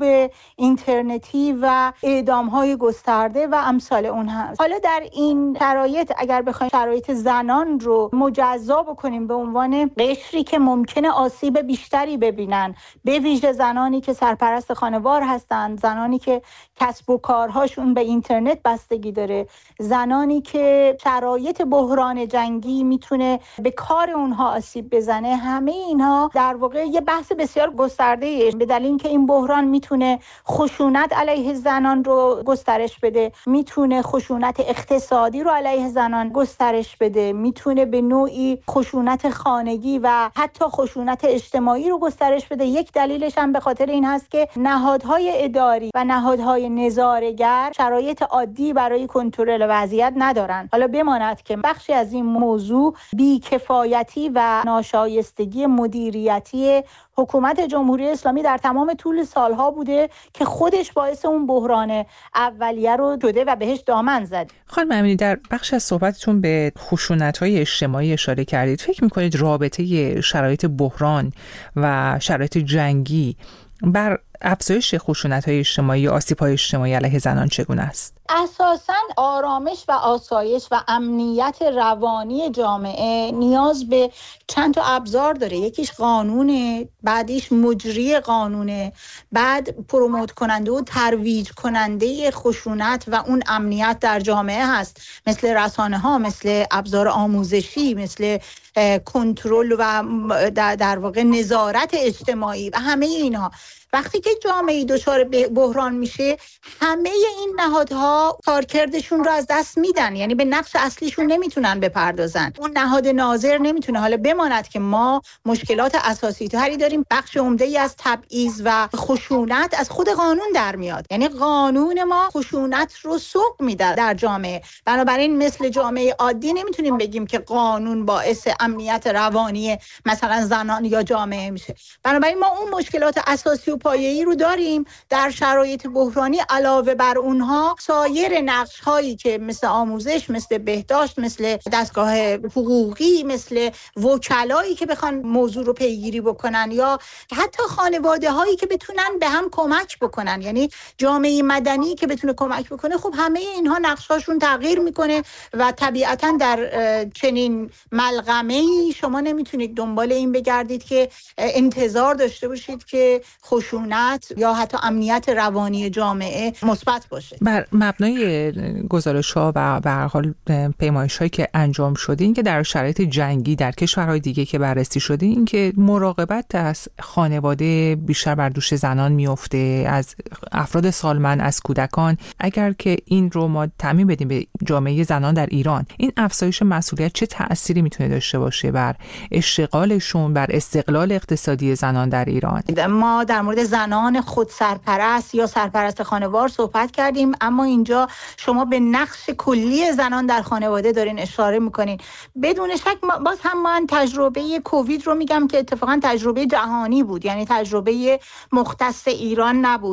اینترنتی و اعدام های گسترده و امثال اون هست. حالا در این شرایط اگر بخوایم شرایط زنان رو مجزا بکنیم به عنوان قشری که ممکنه آسیب بیشتری ببینن، به ویژه زنانی که سرپرست خانوار هستند، زنانی که کسب و کارهاشون به اینترنت بستگی داره، زنانی که شرایط بحران جنگی میتونه به کار اونها آسیب بزنه، همه اینها در واقع یه بحث بسیار گسترده به دلیل اینکه این بحران میتونه خشونت علیه زنان رو گسترش بده، میتونه خشونت اقتصادی رو علیه زنان گسترش بده، میتونه به نوعی خشونت خانگی و حتی خشونت اجتماعی رو گسترش بده. یک دلیلش هم به خاطر این هست که نهادهای اداری و نهادهای نظاره‌گر شرایط عادی برای کنترل وضعیت ندارن. حالا بماند که بخشی از این موضوع بی‌کفایتی و ناشایستگی مدیریتی حکومت جمهوری اسلامی در تمام طول سالها بوده که خودش باعث اون بحران اولیه رو شده و بهش دامن زد. خانم امینی، در بخش از صحبتتون به خشونت‌های اجتماعی اشاره کردید. فکر می‌کنید رابطه شرایط بحران و شرایط جنگی بر افزایش خشونت‌های اجتماعی یا آسیب‌های اجتماعی علیه زنان چگونه است؟ اساساً آرامش و آسایش و امنیت روانی جامعه نیاز به چند تا ابزار داره. یکیش قانونه، بعدیش مجری قانونه، بعد پروموت کننده و ترویج کننده خشونت و اون امنیت در جامعه هست، مثل رسانه ها، مثل ابزار آموزشی، مثل کنترل و در واقع نظارت اجتماعی و همه اینها. وقتی که جامعه دچار بحران میشه، همه این نهادها کارکردشون رو از دست میدن، یعنی به نقش اصلیشون نمیتونن بپردازن. اون نهاد ناظر نمیتونه. حالا بماند که ما مشکلات اساسی تری داریم. بخش عمده‌ای از تبعیض و خشونت از خود قانون در میاد، یعنی قانون ما خشونت رو سوق میده در جامعه. بنابراین مثل جامعه عادی نمیتونیم بگیم که قانون باعث امنیت روانی مثلا زنان یا جامعه میشه. بنابراین ما اون مشکلات اساسی و پایه‌ای رو داریم. در شرایط بحرانی علاوه بر اونها سایر نقش هایی که مثل آموزش، مثل بهداشت، مثل دستگاه حقوقی، مثل وکلایی که بخوان موضوع رو پیگیری بکنن، یا حتی خانواده هایی که بتونن به هم کمک بکنن، یعنی جامعه مدنی که بتونه کمک بکنه، خب همه اینها نقش هاشون تغییر میکنه و طبیعتا در چنین ملغمه‌ای شما نمیتونید دنبال این بگردید که انتظار داشته باشید که خشونت یا حتی امنیت روانی جامعه مثبت باشه. بر مبنای گزارش‌ها و به هر حال پیمایش‌هایی که انجام شده، این که در شرایط جنگی در کشورهای دیگه که بررسی شده، این که مراقبت از خانواده بیشتر بر دوش زنان میفته، از افراد سالمند، از کودکان. اگر که این رو ما تعمیم بدیم به جامعه زنان در ایران، این افزایش مسئولیت چه تأثیری میتونه داشته باشه بر اشتغالشون، بر استقلال اقتصادی زنان در ایران؟ ما در مورد زنان خود سرپرست یا سرپرست خانوار صحبت کردیم، اما اینجا شما به نقش کلی زنان در خانواده دارین اشاره میکنین. بدون شک باز هم من تجربه کووید رو میگم که اتفاقا تجربه جهانی بود، یعنی تجربه مختص ایران نبود.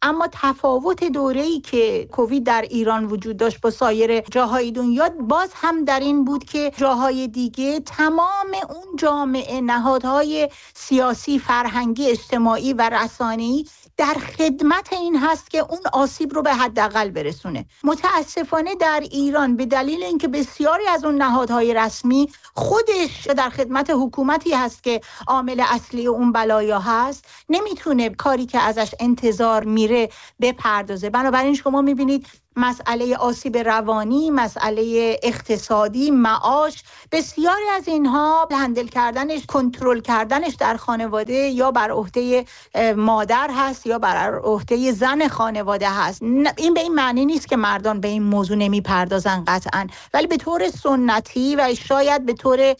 اما تفاوت دوره‌ای که کووید در ایران وجود داشت با سایر جاهای دنیا باز هم در این بود که جاهای دیگه تمام اون جامعه، نهادهای سیاسی، فرهنگی، اجتماعی و رسانه‌ای در خدمت این هست که اون آسیب رو به حداقل برسونه. متاسفانه در ایران به دلیل اینکه بسیاری از اون نهادهای رسمی خودش در خدمت حکومتی هست که عامل اصلی اون بلایا هست، نمیتونه کاری که ازش انتظار میره بپردازه. بنابراین شما میبینید مسئله آسیب روانی، مسئله اقتصادی، معاش، بسیاری از اینها هندل کردنش، کنترل کردنش در خانواده یا بر عهده مادر هست یا بر عهده زن خانواده هست. این به این معنی نیست که مردان به این موضوع نمیپردازن قطعاً، ولی به طور سنتی و شاید به طور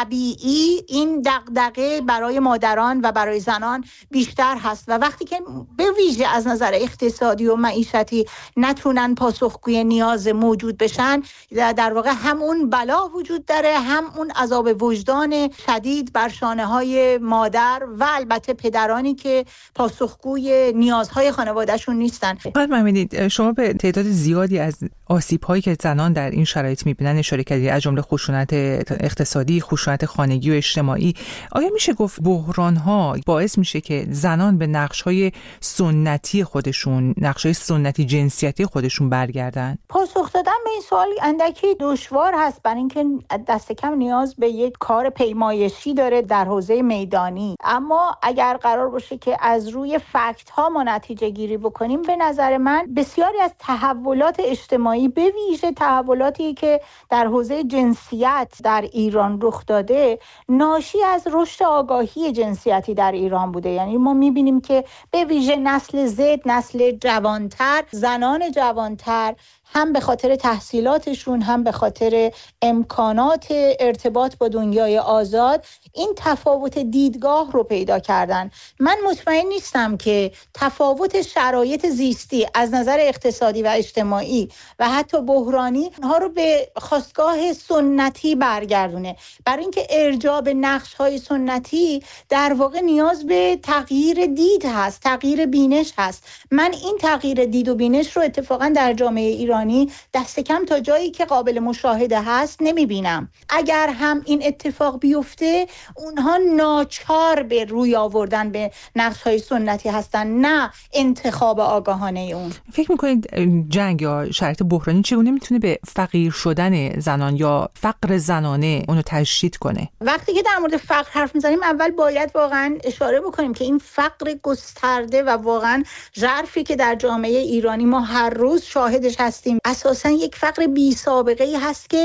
طبیعی این دغدغه برای مادران و برای زنان بیشتر هست و وقتی که به ویژه از نظر اقتصادی و معیشتی نتونن پاسخگوی نیاز موجود بشن، در واقع هم اون بلا وجود داره، هم اون عذاب وجدان شدید بر شانه های مادر و البته پدرانی که پاسخگوی نیازهای خانوادهشون نیستن. خانم امینی، شما به تعداد زیادی از آسیب‌هایی که زنان در این شرایط می‌بینن اشاره کردید، از جمله خشونت اقتصادی، خشونت خانگی و اجتماعی. آیا میشه گفت بحران‌ها باعث میشه که زنان به نقش‌های سنتی خودشون، نقش‌های سنتی جنسیتی خودشون برگردن؟ پاسخ دادن به این سوال اندکی دشوار هست، برای اینکه دست کم نیاز به یک کار پیمایشی داره در حوزه میدانی. اما اگر قرار باشه که از روی فکت ها ما نتیجه گیری بکنیم، به نظر من بسیاری از تحولات اجتماعی، به ویژه تحولاتی که در حوزه جنسیت در ایران رخ داده، ناشی از رشد آگاهی جنسیتی در ایران بوده. یعنی ما میبینیم که به ویژه نسل زد، نسل جوانتر، زنان جوانتر، هم به خاطر تحصیلاتشون هم به خاطر امکانات ارتباط با دنیای آزاد این تفاوت دیدگاه رو پیدا کردن. من مطمئن نیستم که تفاوت شرایط زیستی از نظر اقتصادی و اجتماعی و حتی بحرانی ها رو به خاستگاه سنتی برگردونه. برای اینکه ارجاع به نقش‌های سنتی در واقع نیاز به تغییر دید هست، تغییر بینش هست. من این تغییر دید و بینش رو اتفاقا در جامعه ایرانی دست کم تا جایی که قابل مشاهده هست نمیبینم. اگر هم این اتفاق بیفته، اونها ناچار به روی آوردن به نقش‌های سنتی هستن، نه انتخاب آگاهانه اون. فکر می‌کنید جنگ یا شرایط بحرانی چگونه میتونه به فقیر شدن زنان یا فقر زنانه اونو تشدید کنه؟ وقتی که در مورد فقر حرف میزنیم، اول باید واقعا اشاره بکنیم که این فقر گسترده و واقعا ژرفی که در جامعه ایرانی ما هر روز شاهدش هستیم، اساساً یک فقر بی سابقه ای هست که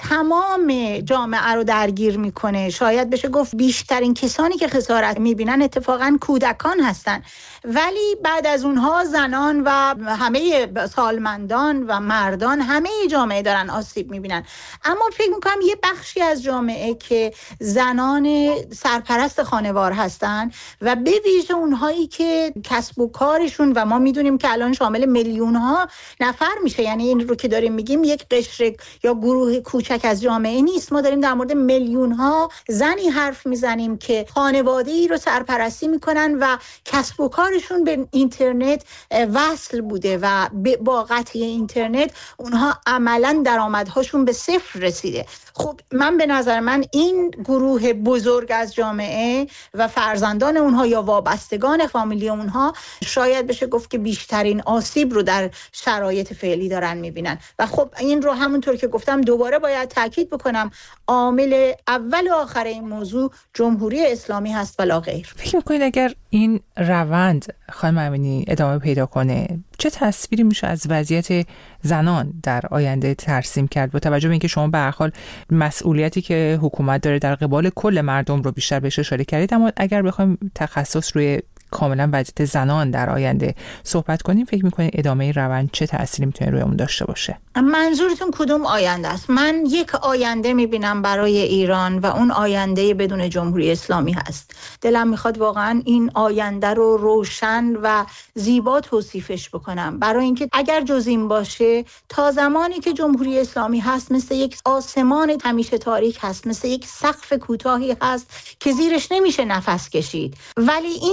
تمام جامعه رو درگیر میکنه. شاید بشه گفت بیشترین کسانی که خسارت میبینن اتفاقاً کودکان هستن، ولی بعد از اونها زنان و همه سالمندان و مردان، همه جامعه دارن آسیب میبینن. اما فکر میکنم یه بخشی از جامعه که زنان سرپرست خانوار هستن و به ویژه اونهایی که کسب و کارشون، و ما میدونیم که الان شامل میلیون ها نفر میشه، یعنی این رو که داریم میگیم یک قشر یا گروه کوچک از جامعه نیست، ما داریم در مورد میلیون ها زنی حرف میزنیم که خانواده‌ای رو سرپرستی میکنن و کسب و کارشون به اینترنت وصل بوده و با قطع اینترنت اونها عملاً درآمدهاشون به صفر رسیده. خب من به نظر من این گروه بزرگ از جامعه و فرزندان اونها یا وابستگان فامیلی اونها شاید بشه گفت که بیشترین آسیب رو در شرایط فعلی دارن میبینن. و خب این رو همونطور که گفتم دوباره باید تاکید بکنم، عامل اول و آخر این موضوع جمهوری اسلامی هست ولا غیر. فکر می‌کنید اگر این روند خانم امینی ادامه پیدا کنه، چه تصویری میشه از وضعیت زنان در آینده ترسیم کرد، با توجه به اینکه شما به هر حال مسئولیتی که حکومت داره در قبال کل مردم رو بیشتر بهش اشاره کردید، اما اگر بخوایم تخصص روی کاملا وضعیت زنان در آینده صحبت کنیم، فکر می‌کنید ادامه روند چه تأثیری میتونه روی اون داشته باشه؟ منظورتون کدوم آینده است؟ من یک آینده میبینم برای ایران و اون آینده بدون جمهوری اسلامی هست. دلم میخواد واقعا این آینده رو روشن و زیبا توصیفش بکنم، برای اینکه اگر جز این باشه، تا زمانی که جمهوری اسلامی هست مثل یک آسمان همیشه تاریک هست، مثل یک سقف کوتاهی هست که زیرش نمیشه نفس کشید. ولی این زنان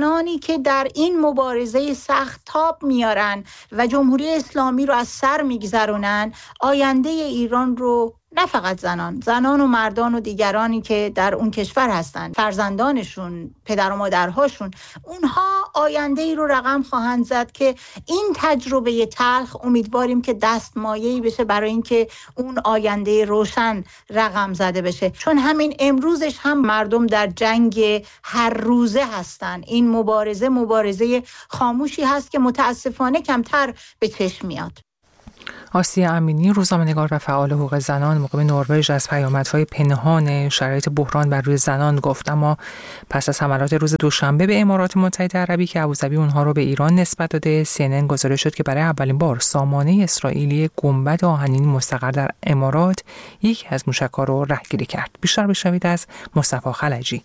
زنانی که در این مبارزه سخت تاب میارن و جمهوری اسلامی رو از سر میگذرونن، آینده ایران رو نه فقط زنان، زنان و مردان و دیگرانی که در اون کشور هستند، فرزندانشون، پدر و مادرهاشون، اونها آینده ای رو رقم خواهند زد که این تجربه تلخ امیدواریم که دستمایه‌ای بشه برای اینکه اون آینده روشن رقم زده بشه. چون همین امروزش هم مردم در جنگ هر روزه هستن. این مبارزه مبارزه خاموشی هست که متاسفانه کمتر به چشم میاد. آسیه امینی، روزنامه‌نگار و فعال حقوق زنان، مقیم نروژ، از پیامدهای پنهان شرایط بحران بر روی زنان گفت. اما پس از حملات روز دوشنبه به امارات متحده عربی که ابوظبی اونها رو به ایران نسبت داده، سی ان ان گزارش شد که برای اولین بار سامانه اسرائیلی گنبد آهنین مستقر در امارات یکی از موشک‌ها رو رهگیری کرد. بیشتر بشنوید از مصطفی خلجی.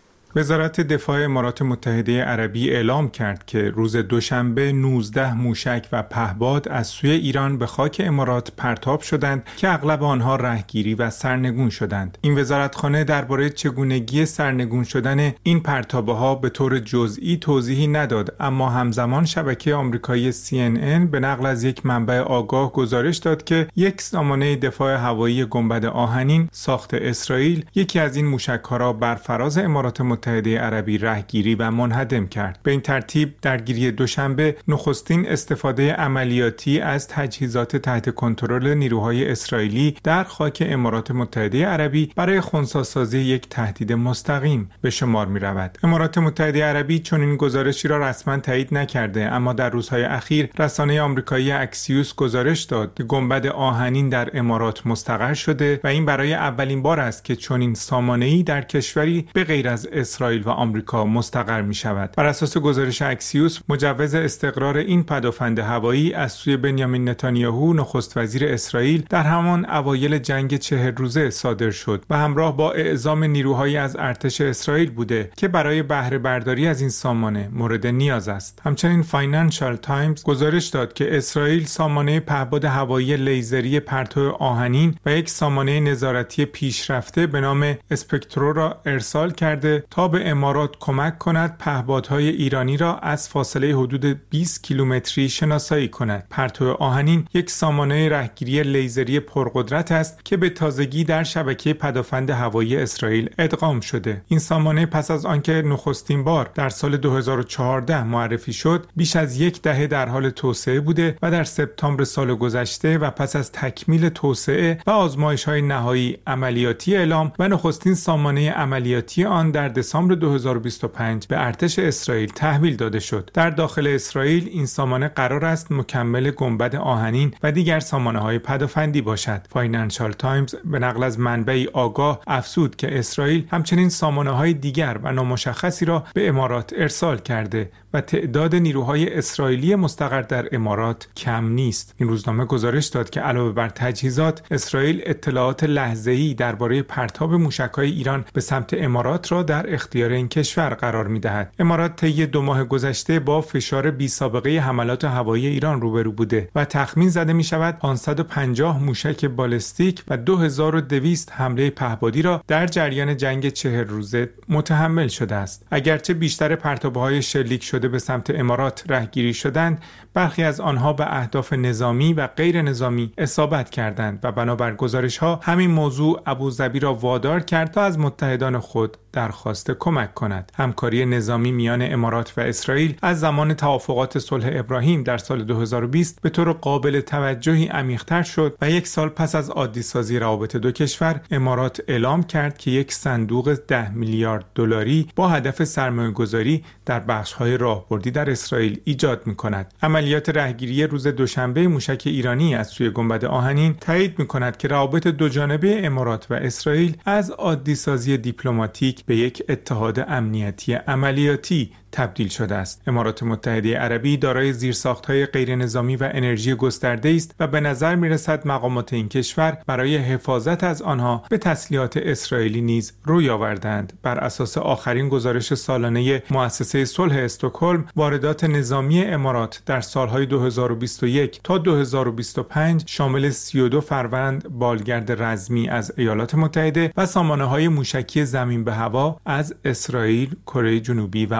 وزارت دفاع امارات متحده عربی اعلام کرد که روز دوشنبه نوزده موشک و پهپاد از سوی ایران به خاک امارات پرتاب شدند که اغلب آنها رهگیری و سرنگون شدند. این وزارتخانه درباره چگونگی سرنگون شدن این پرتابه‌ها به طور جزئی توضیحی نداد، اما همزمان شبکه آمریکایی سی ان ان به نقل از یک منبع آگاه گزارش داد که یک سامانه دفاع هوایی گنبد آهنین ساخت اسرائیل یکی از این موشک‌ها را بر فراز امارات متحده متحده عربی رهگیری و منهدم کرد. به این ترتیب درگیری دوشنبه نخستین استفاده عملیاتی از تجهیزات تحت کنترل نیروهای اسرائیلی در خاک امارات متحده عربی برای خنثی‌سازی یک تهدید مستقیم به شمار می رود. امارات متحده عربی چون این گزارشی را رسما تایید نکرده، اما در روزهای اخیر رسانه آمریکایی اکسیوس گزارش داد که گنبد آهنین در امارات مستقر شده و این برای اولین بار است که چنین سامانه‌ای در کشوری به غیر از اسرائیل و آمریکا مستقر می شود. بر اساس گزارش اکسیوس، مجوز استقرار این پدافند هوایی از سوی بنیامین نتانیاهو نخست وزیر اسرائیل در همان اوایل جنگ چهل روزه صادر شد و همراه با اعزام نیروهایی از ارتش اسرائیل بوده که برای بهره برداری از این سامانه مورد نیاز است. همچنین فاینانشال تایمز گزارش داد که اسرائیل سامانه پهپاد هوایی لیزری پرتو آهنین و یک سامانه نظارتی پیشرفته به نام اسپکترو را ارسال کرده تا به امارات کمک کند پهپادهای ایرانی را از فاصله حدود بیست کیلومتری شناسایی کند. پرتو آهنین یک سامانه رهگیری لیزری پرقدرت است که به تازگی در شبکه پدافند هوایی اسرائیل ادغام شده. این سامانه پس از آنکه نخستین بار در سال دو هزار و چهارده معرفی شد، بیش از یک دهه در حال توسعه بوده و در سپتامبر سال گذشته و پس از تکمیل توسعه و آزمایش‌های نهایی عملیاتی اعلام و نخستین سامانه عملیاتی آن در دسامبر دو هزار و بیست و پنج به ارتش اسرائیل تحویل داده شد. در داخل اسرائیل این سامانه قرار است مکمل گنبد آهنین و دیگر سامانه‌های پدافندی باشد. فاینانشال تایمز به نقل از منبعی آگاه افزود که اسرائیل همچنین سامانه‌های دیگر و نامشخصی را به امارات ارسال کرده و تعداد نیروهای اسرائیلی مستقر در امارات کم نیست. این روزنامه گزارش داد که علاوه بر تجهیزات، اسرائیل اطلاعات لحظه‌ای درباره پرتاب موشک‌های ایران به سمت امارات را در اختیار این کشور قرار می‌دهد. امارات طی دو ماه گذشته با فشار بی‌سابقه حملات هوایی ایران روبرو بوده و تخمین زده می‌شود پانصد و پنجاه موشک بالستیک و دو هزار و دویست حمله پهپادی را در جریان جنگ چهل روزه متحمل شده است. اگرچه بیشتر پرتاب‌های شلیک شده به سمت امارات رهگیری شدند، برخی از آنها به اهداف نظامی و غیر نظامی اصابت کردند و بنابر گزارش‌ها همین موضوع ابوظبی را وادار کرد تا از متحدان خود درخواست کمک کند. همکاری نظامی میان امارات و اسرائیل از زمان توافقات صلح ابراهیم در سال دو هزار و بیست به طور قابل توجهی عمیق‌تر شد و یک سال پس از عادی‌سازی روابط دو کشور، امارات اعلام کرد که یک صندوق ده میلیارد دلاری با هدف سرمایه‌گذاری در بخش‌های راهبردی در اسرائیل ایجاد می‌کند. عملیات رهگیری روز دوشنبه موشک ایرانی از سوی گنبد آهنین تایید می‌کند که روابط دوجانبه امارات و اسرائیل از عادی‌سازی دیپلماتیک به یک اتحاد امنیتی عملیاتی تبدیل شده است. امارات متحده عربی دارای زیرساخت‌های غیر نظامی و انرژی گسترده است و به نظر می‌رسد مقامات این کشور برای حفاظت از آنها به تسلیحات اسرائیلی نیز روی آوردند. بر اساس آخرین گزارش سالانه مؤسسه صلح استکهلم، واردات نظامی امارات در سال‌های دو هزار و بیست و یک تا دو هزار و بیست و پنج شامل سی و دو فروند بالگرد رزمی از ایالات متحده و سامانه‌های موشکی زمین به هوا از اسرائیل، کره جنوبی و آمریکا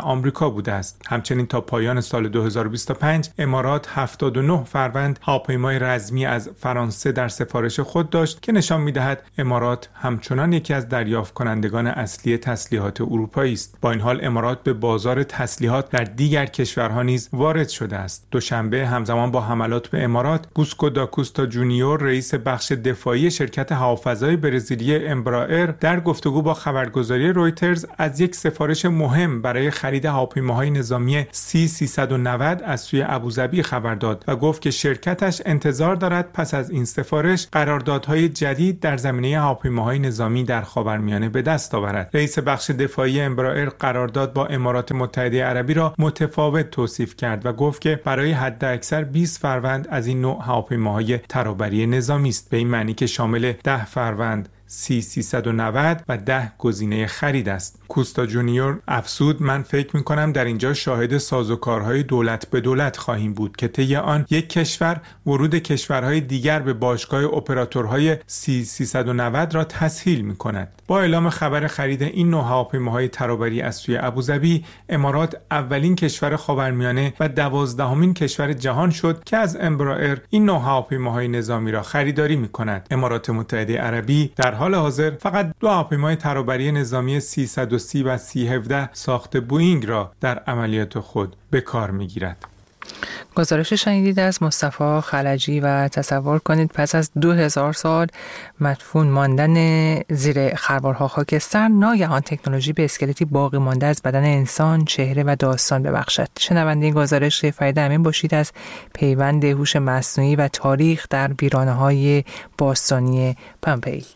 آمریکا بوده است. همچنین تا پایان سال دو هزار و بیست و پنج امارات هفتاد و نه فروند هواپیمای رزمی از فرانسه در سفارش خود داشت که نشان می‌دهد امارات همچنان یکی از دریافت کنندگان اصلی تسلیحات اروپایی است. با این حال امارات به بازار تسلیحات در دیگر کشورها نیز وارد شده است. دوشنبه همزمان با حملات به امارات، گوسکو دا کوستا جونیور رئیس بخش دفاعی شرکت هوافضای برزیلی امبرایر در گفتگو با خبرگزاری رویترز از یک سفارش مهم برای خرید هواپیماهای نظامی سی سیصد و نود از سوی ابوظبی خبر داد و گفت که شرکتش انتظار دارد پس از این سفارش قراردادهای جدید در زمینه هواپیماهای نظامی در خاورمیانه به دست آورد. رئیس بخش دفاعی امبرایر قرارداد با امارات متحده عربی را متفاوت توصیف کرد و گفت که برای حداکثر بیست فروند از این نوع هواپیماهای ترابری نظامی است، به این معنی که شامل ده فروند سی سیصد و نود و ده گزینه خرید است. کوستا جونیور افزود: من فکر می‌کنم در اینجا شاهد سازوکارهای دولت به دولت خواهیم بود که طی آن یک کشور ورود کشورهای دیگر به باشگاه اپراتورهای سی سیصد و نود را تسهیل می‌کند. با اعلام خبر خرید این نوع هواپیماهای ترابری از سوی ابوظبی، امارات اولین کشور خاورمیانه و دوازدهمین کشور جهان شد که از امبرایر این نوع هواپیماهای نظامی را خریداری می‌کند. امارات متحده عربی در حال حاضر فقط دو هواپیمای ترابری نظامی سی صد و سی و سی هفده ساخت بوئینگ را در عملیات خود به کار می‌گیرد. گزارش شنیدید از مصطفی خلجی و تصور کنید پس از دو هزار سال مدفون ماندن زیر خروارها خاکستر، ناگهان تکنولوژی به اسکلتی باقی مانده از بدن انسان چهره و داستان ببخشد. شنونده این گزارش فرید امین باشید از پیوند هوش مصنوعی و تاریخ در ویرانه‌های باستانی پومپئی.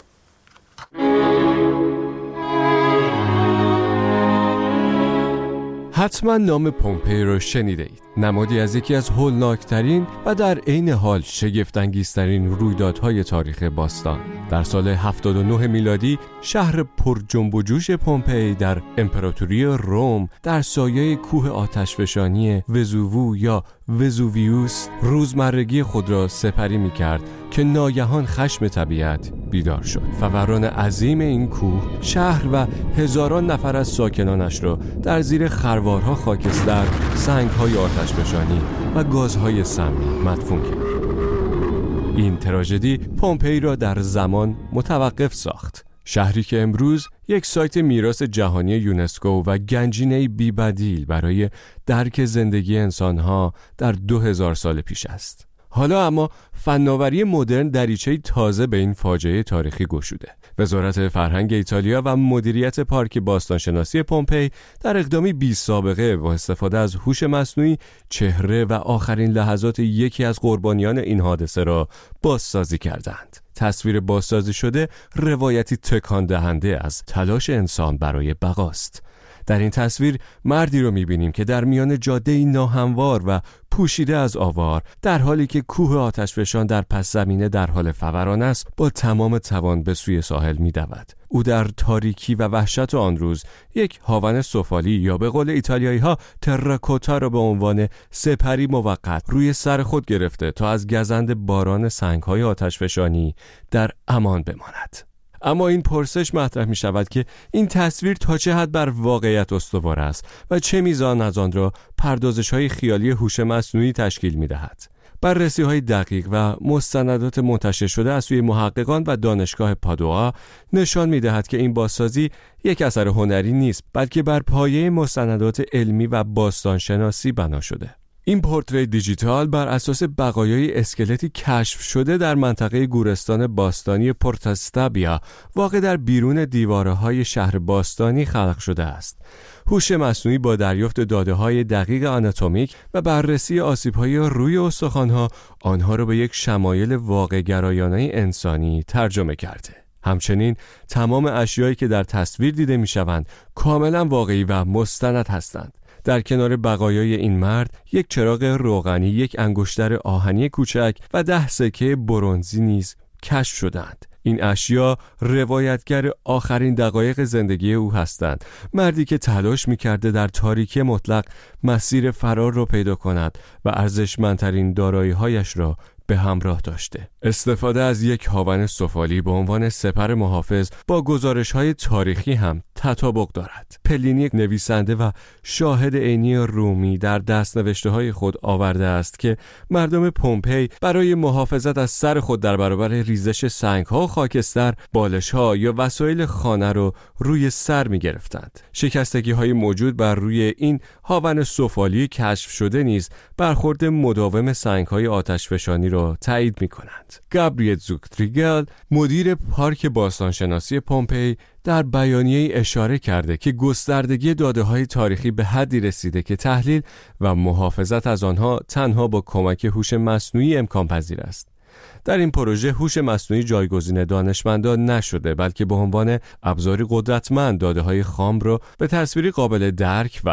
حتما نام پومپئی رو شنیده اید. نمادی از یکی از هولناکترین و در عین حال شگفت‌انگیزترین رویدادهای تاریخ باستان. در سال هفتاد و نه میلادی شهر پر جنب و جوش پومپئی در امپراتوری روم در سایه کوه آتشفشانی وزووو یا وزوویوس روزمرگی خود را سپری می‌کرد که ناگهان خشم طبیعت بیدار شد. فوران عظیم این کوه شهر و هزاران نفر از ساکنانش را در زیر خروارها خاکستر، سنگ‌های آتشفشانی و گازهای سمی مدفون کرد. این تراژدی پومپئی را در زمان متوقف ساخت. شهری که امروز یک سایت میراث جهانی یونسکو و گنجینه‌ای بی‌بدیل برای درک زندگی انسان‌ها در دو هزار سال پیش است. حالا اما فناوری مدرن دریچه‌ای تازه به این فاجعه تاریخی گشوده. وزارت فرهنگ ایتالیا و مدیریت پارک باستانشناسی پومپئی در اقدامی بی سابقه با استفاده از هوش مصنوعی چهره و آخرین لحظات یکی از قربانیان این حادثه را بازسازی کردند. تصویر بازسازی شده روایتی تکان دهنده از تلاش انسان برای بقاست. در این تصویر مردی رو می‌بینیم که در میان جاده‌ای ناهموار و پوشیده از آوار، در حالی که کوه آتشفشان در پس زمینه در حال فوران است، با تمام توان به سوی ساحل می‌دود. او در تاریکی و وحشت آن روز یک هاون سفالی یا به قول ایتالیایی‌ها تراکوتا را به عنوان سپری موقت روی سر خود گرفته تا از گزند باران سنگ‌های آتشفشانی در امان بماند. اما این پرسش مطرح می شود که این تصویر تا چه حد بر واقعیت استوار است و چه میزان از آن را پردازش‌های خیالی هوش مصنوعی تشکیل می دهد. بررسی‌های دقیق و مستندات منتشر شده از سوی محققان و دانشگاه پادوا نشان می دهد که این بازسازی یک اثر هنری نیست، بلکه بر پایه مستندات علمی و باستانشناسی بنا شده. این پورتری دیجیتال بر اساس بقایای اسکلتی کشف شده در منطقه گورستان باستانی پورتاستابیا واقع در بیرون دیواره‌های شهر باستانی خلق شده است. هوش مصنوعی با دریافت داده‌های دقیق آناتومیک و بررسی آسیب‌های روی استخوان‌ها آنها را به یک شمایل واقع‌گرایانه انسانی ترجمه کرده. همچنین تمام اشیایی که در تصویر دیده می‌شوند کاملا واقعی و مستند هستند. در کنار بقایای این مرد یک چراغ روغنی، یک انگشتر آهنی کوچک و ده سکه برنزی نیز کشف شدند. این اشیا روایتگر آخرین دقایق زندگی او هستند. مردی که تلاش می‌کرده در تاریکی مطلق مسیر فرار را پیدا کند و ارزشمندترین دارایی‌هایش را به همراه داشته. استفاده از یک هاون سفالی به عنوان سپر محافظ با گزارش‌های تاریخی هم تطابق دارد. پلینی نویسنده و شاهد عینی رومی در دست‌نوشته‌های خود آورده است که مردم پومپئی برای محافظت از سر خود در برابر ریزش سنگ‌ها و خاکستر، بالش‌ها یا وسایل خانه رو روی سر می‌گرفتند. شکستگی‌های موجود بر روی این هاون سفالی کشف شده نیز برخورد مداوم سنگ‌های آتشفشانی را تایید می‌کنند. گابریل زوکتریگل، مدیر پارک باستانشناسی پومپئی، در بیانیه‌ای اشاره کرده که گستردگی داده‌های تاریخی به حدی رسیده که تحلیل و محافظت از آنها تنها با کمک هوش مصنوعی امکان پذیر است. در این پروژه هوش مصنوعی جایگزین دانشمندان نشده، بلکه به عنوان ابزاری قدرتمند داده‌های خام را به تصویری قابل درک و